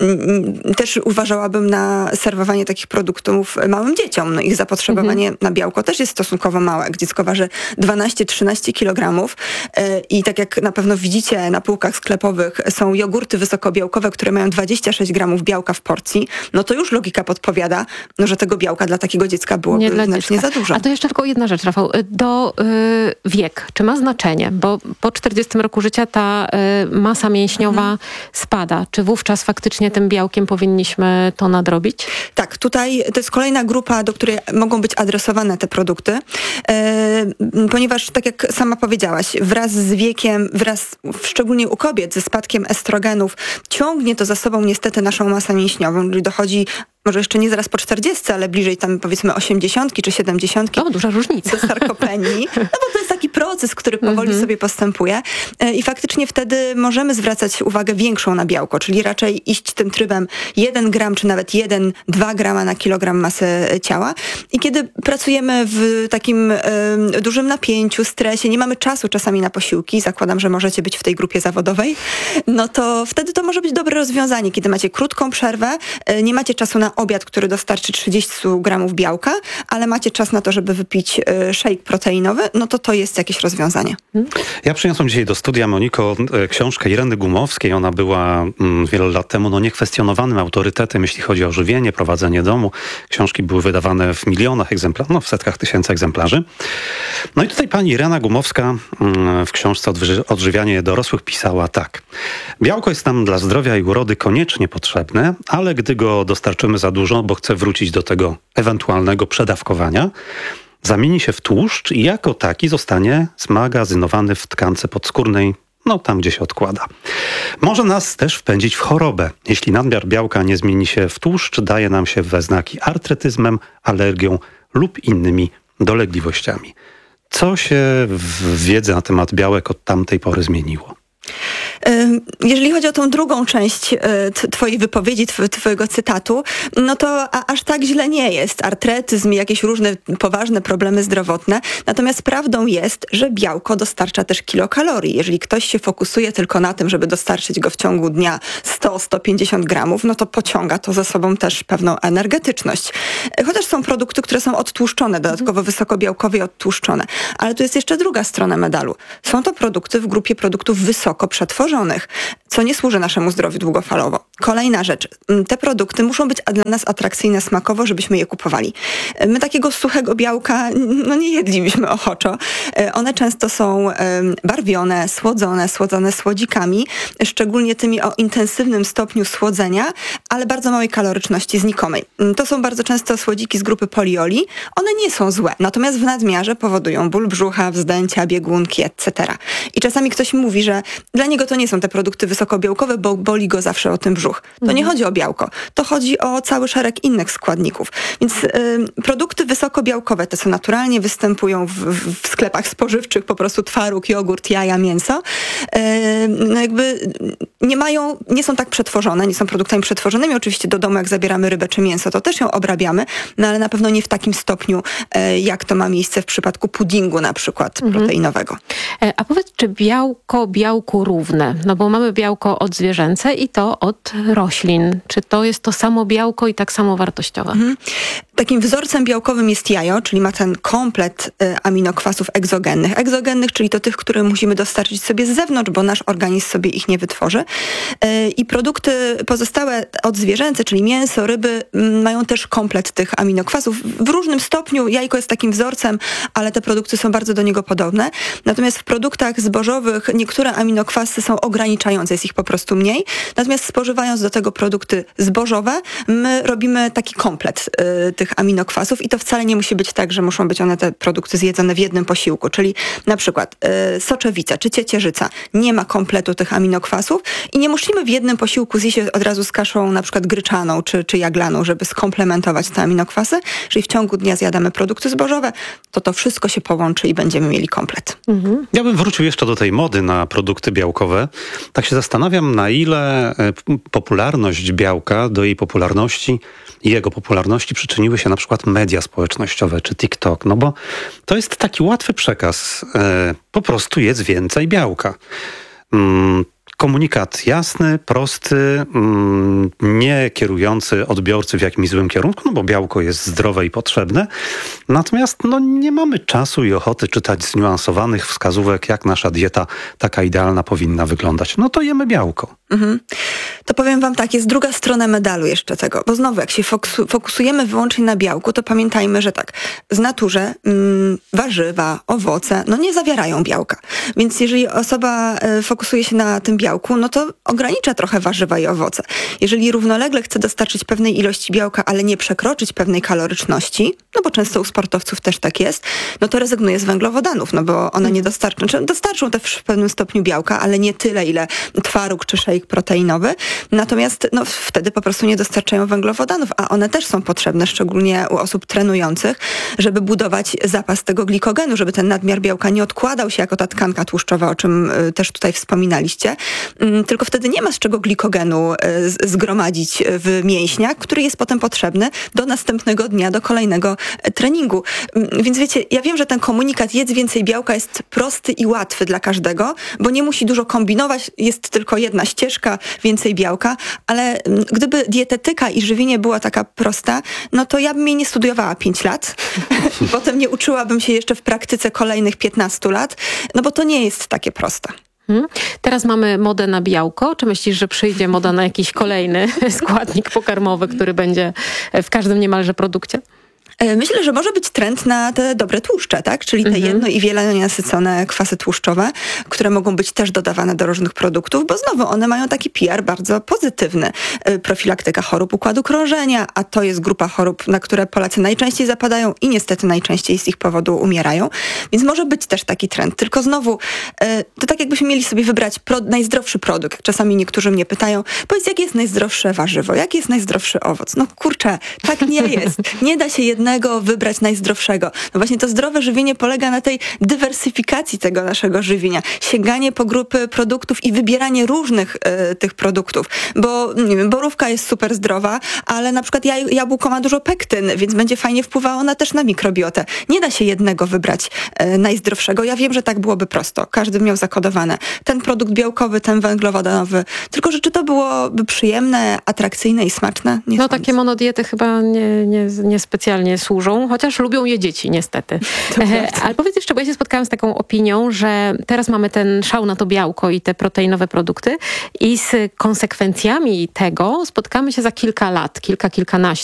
Też uważałabym na serwowanie takich produktów małym dzieciom. No ich zapotrzebowanie mhm. na białko też jest stosunkowo małe. Jak dziecko waży dwanaście trzynaście kilogramów i tak jak na pewno widzicie na półkach sklepowych są jogurty wysokobiałkowe, które mają dwadzieścia sześć gramów białka w porcji, no to już logika podpowiada, no, że tego białka dla takiego dziecka byłoby nie znacznie za dużo. A to jeszcze tylko jedna rzecz, Rafał. Do yy, wiek. Czy ma znaczenie? Bo po czterdziestym roku życia ta masa mięśniowa mhm. spada. Czy wówczas faktycznie tym białkiem powinniśmy to nadrobić? Tak, tutaj to jest kolejna grupa, do której mogą być adresowane te produkty, e, ponieważ tak jak sama powiedziałaś, wraz z wiekiem, wraz szczególnie u kobiet ze spadkiem estrogenów, ciągnie to za sobą niestety naszą masę mięśniową, czyli dochodzi może jeszcze nie zaraz po czterdziestce, ale bliżej tam powiedzmy osiemdziesiątki czy siedemdziesiątki. O, duża różnica. Do sarkopenii. No bo to jest taki proces, który powoli mm-hmm. sobie postępuje i faktycznie wtedy możemy zwracać uwagę większą na białko, czyli raczej iść tym trybem jeden gram, czy nawet jeden do dwóch grama na kilogram masy ciała. I kiedy pracujemy w takim y, dużym napięciu, stresie, nie mamy czasu czasami na posiłki, zakładam, że możecie być w tej grupie zawodowej, no to wtedy to może być dobre rozwiązanie, kiedy macie krótką przerwę, y, nie macie czasu na obiad, który dostarczy trzydzieści gramów białka, ale macie czas na to, żeby wypić y, shake proteinowy, no to to jest jakieś rozwiązanie. Ja przyniosłem dzisiaj do studia, Moniko, książkę Ireny Gumowskiej. Ona była mm, wiele lat temu no, niekwestionowanym autorytetem, jeśli chodzi o żywienie, prowadzenie domu. Książki były wydawane w milionach egzemplarzy, no w setkach tysięcy egzemplarzy. No i tutaj pani Irena Gumowska mm, w książce Odżywianie dorosłych pisała tak. Białko jest nam dla zdrowia i urody koniecznie potrzebne, ale gdy go dostarczymy za dużo, bo chcę wrócić do tego ewentualnego przedawkowania, zamieni się w tłuszcz i jako taki zostanie zmagazynowany w tkance podskórnej, no tam gdzie się odkłada. Może nas też wpędzić w chorobę. Jeśli nadmiar białka nie zmieni się w tłuszcz, daje nam się we znaki artretyzmem, alergią lub innymi dolegliwościami. Co się w wiedzy na temat białek od tamtej pory zmieniło? Jeżeli chodzi o tą drugą część twojej wypowiedzi, twojego cytatu, no to aż tak źle nie jest. Artretyzm i jakieś różne poważne problemy zdrowotne. Natomiast prawdą jest, że białko dostarcza też kilokalorii. Jeżeli ktoś się fokusuje tylko na tym, żeby dostarczyć go w ciągu dnia sto do stu pięćdziesięciu gramów, no to pociąga to za sobą też pewną energetyczność. Chociaż są produkty, które są odtłuszczone, dodatkowo wysokobiałkowe i odtłuszczone. Ale tu jest jeszcze druga strona medalu. Są to produkty w grupie produktów wysoko przetworzonych, co nie służy naszemu zdrowiu długofalowo. Kolejna rzecz. Te produkty muszą być dla nas atrakcyjne smakowo, żebyśmy je kupowali. My takiego suchego białka no nie jedlibyśmy ochoczo. One często są barwione, słodzone, słodzone słodzikami, szczególnie tymi o intensywnym stopniu słodzenia, ale bardzo małej kaloryczności znikomej. To są bardzo często słodziki z grupy polioli. One nie są złe, natomiast w nadmiarze powodują ból brzucha, wzdęcia, biegunki, et cetera. I czasami ktoś mówi, że dla niego to nie są te produkty wysokobiałkowe, bo boli go zawsze o tym brzuch. To mhm. nie chodzi o białko. To chodzi o cały szereg innych składników. Więc y, produkty wysokobiałkowe, te co naturalnie występują w, w sklepach spożywczych, po prostu twaróg, jogurt, jaja, mięso, y, no jakby nie mają, nie są tak przetworzone, nie są produktami przetworzonymi. Oczywiście do domu jak zabieramy rybę czy mięso, to też ją obrabiamy, no ale na pewno nie w takim stopniu, y, jak to ma miejsce w przypadku puddingu na przykład mhm. proteinowego. A powiedz, czy białko białku równe? No bo mamy białko odzwierzęce i to od roślin. Czy to jest to samo białko i tak samo wartościowe? Mhm. Takim wzorcem białkowym jest jajo, czyli ma ten komplet y, aminokwasów egzogennych. Egzogennych, czyli to tych, które musimy dostarczyć sobie z zewnątrz, bo nasz organizm sobie ich nie wytworzy. Y, I produkty pozostałe odzwierzęce, czyli mięso, ryby, y, mają też komplet tych aminokwasów. W różnym stopniu jajko jest takim wzorcem, ale te produkty są bardzo do niego podobne. Natomiast w produktach zbożowych niektóre aminokwasy są ograniczające, jest ich po prostu mniej. Natomiast spożywając do tego produkty zbożowe, my robimy taki komplet y, tych aminokwasów i to wcale nie musi być tak, że muszą być one, te produkty, zjedzone w jednym posiłku. Czyli na przykład y, soczewica czy ciecierzyca nie ma kompletu tych aminokwasów i nie musimy w jednym posiłku zjeść od razu z kaszą na przykład gryczaną czy, czy jaglaną, żeby skomplementować te aminokwasy. Jeżeli w ciągu dnia zjadamy produkty zbożowe, to to wszystko się połączy i będziemy mieli komplet. Mhm. Ja bym wrócił jeszcze do tej mody na produkty białkowe. Tak się zastanawiam, na ile popularność białka, do jej popularności i jego popularności przyczyniły się na przykład media społecznościowe czy TikTok. No bo to jest taki łatwy przekaz. E, po prostu jedz więcej białka. Mm, Komunikat jasny, prosty, mm, nie kierujący odbiorcy w jakimś złym kierunku, no bo białko jest zdrowe i potrzebne. Natomiast no, nie mamy czasu i ochoty czytać zniuansowanych wskazówek, jak nasza dieta taka idealna powinna wyglądać. No to jemy białko. Mhm. To powiem wam tak, jest druga strona medalu jeszcze tego, bo znowu jak się fokusujemy wyłącznie na białku, to pamiętajmy, że tak, z naturze mm, warzywa, owoce, no nie zawierają białka. Więc jeżeli osoba y, fokusuje się na tym białku, no to ogranicza trochę warzywa i owoce. Jeżeli równolegle chce dostarczyć pewnej ilości białka, ale nie przekroczyć pewnej kaloryczności, no bo często u sportowców też tak jest, no to rezygnuje z węglowodanów, no bo one nie dostarczą, znaczy dostarczą też w pewnym stopniu białka, ale nie tyle, ile twaróg czy szejk szejk proteinowy, natomiast no, wtedy po prostu nie dostarczają węglowodanów, a one też są potrzebne, szczególnie u osób trenujących, żeby budować zapas tego glikogenu, żeby ten nadmiar białka nie odkładał się jako ta tkanka tłuszczowa, o czym y, też tutaj wspominaliście, y, tylko wtedy nie ma z czego glikogenu y, zgromadzić w mięśniach, który jest potem potrzebny do następnego dnia, do kolejnego y, treningu. Y, więc wiecie, ja wiem, że ten komunikat jedz więcej białka jest prosty i łatwy dla każdego, bo nie musi dużo kombinować, jest tylko jedna ścieżka, więcej białka, ale y, gdyby dietetyka i żywienie była taka prosta, no to ja bym jej nie studiowała pięć lat. Potem nie uczyłabym się jeszcze w praktyce kolejnych piętnastu lat, no bo to nie jest takie proste. Hmm. Teraz mamy modę na białko. Czy myślisz, że przyjdzie moda na jakiś kolejny składnik pokarmowy, który będzie w każdym niemalże produkcie? Myślę, że może być trend na te dobre tłuszcze, tak? Czyli te Mhm. jedno- i wielonienasycone kwasy tłuszczowe, które mogą być też dodawane do różnych produktów, bo znowu one mają taki P R bardzo pozytywny. Y, Profilaktyka chorób układu krążenia, a to jest grupa chorób, na które Polacy najczęściej zapadają i niestety najczęściej z ich powodu umierają. Więc może być też taki trend. Tylko znowu, y, to tak jakbyśmy mieli sobie wybrać pro- najzdrowszy produkt. Czasami niektórzy mnie pytają, powiedz, jakie jest najzdrowsze warzywo, jaki jest najzdrowszy owoc? No kurczę, tak nie jest. Nie da się jednego wybrać najzdrowszego. No właśnie to zdrowe żywienie polega na tej dywersyfikacji tego naszego żywienia. Sięganie po grupy produktów i wybieranie różnych y, tych produktów. Bo, nie wiem, borówka jest super zdrowa, ale na przykład jaj, jabłko ma dużo pektyn, więc będzie fajnie wpływało ona też na mikrobiotę. Nie da się jednego wybrać y, najzdrowszego. Ja wiem, że tak byłoby prosto. Każdy miał zakodowane. Ten produkt białkowy, ten węglowodanowy. Tylko, że czy to byłoby przyjemne, atrakcyjne i smaczne? Nie No sądzę. takie monodiety chyba nie, nie, nie specjalnie służą, chociaż lubią je dzieci, niestety. E, ale powiedz jeszcze, bo ja się spotkałam z taką opinią, że teraz mamy ten szał na to białko i te proteinowe produkty i z konsekwencjami tego spotkamy się za kilka lat, kilka, kilkanaście.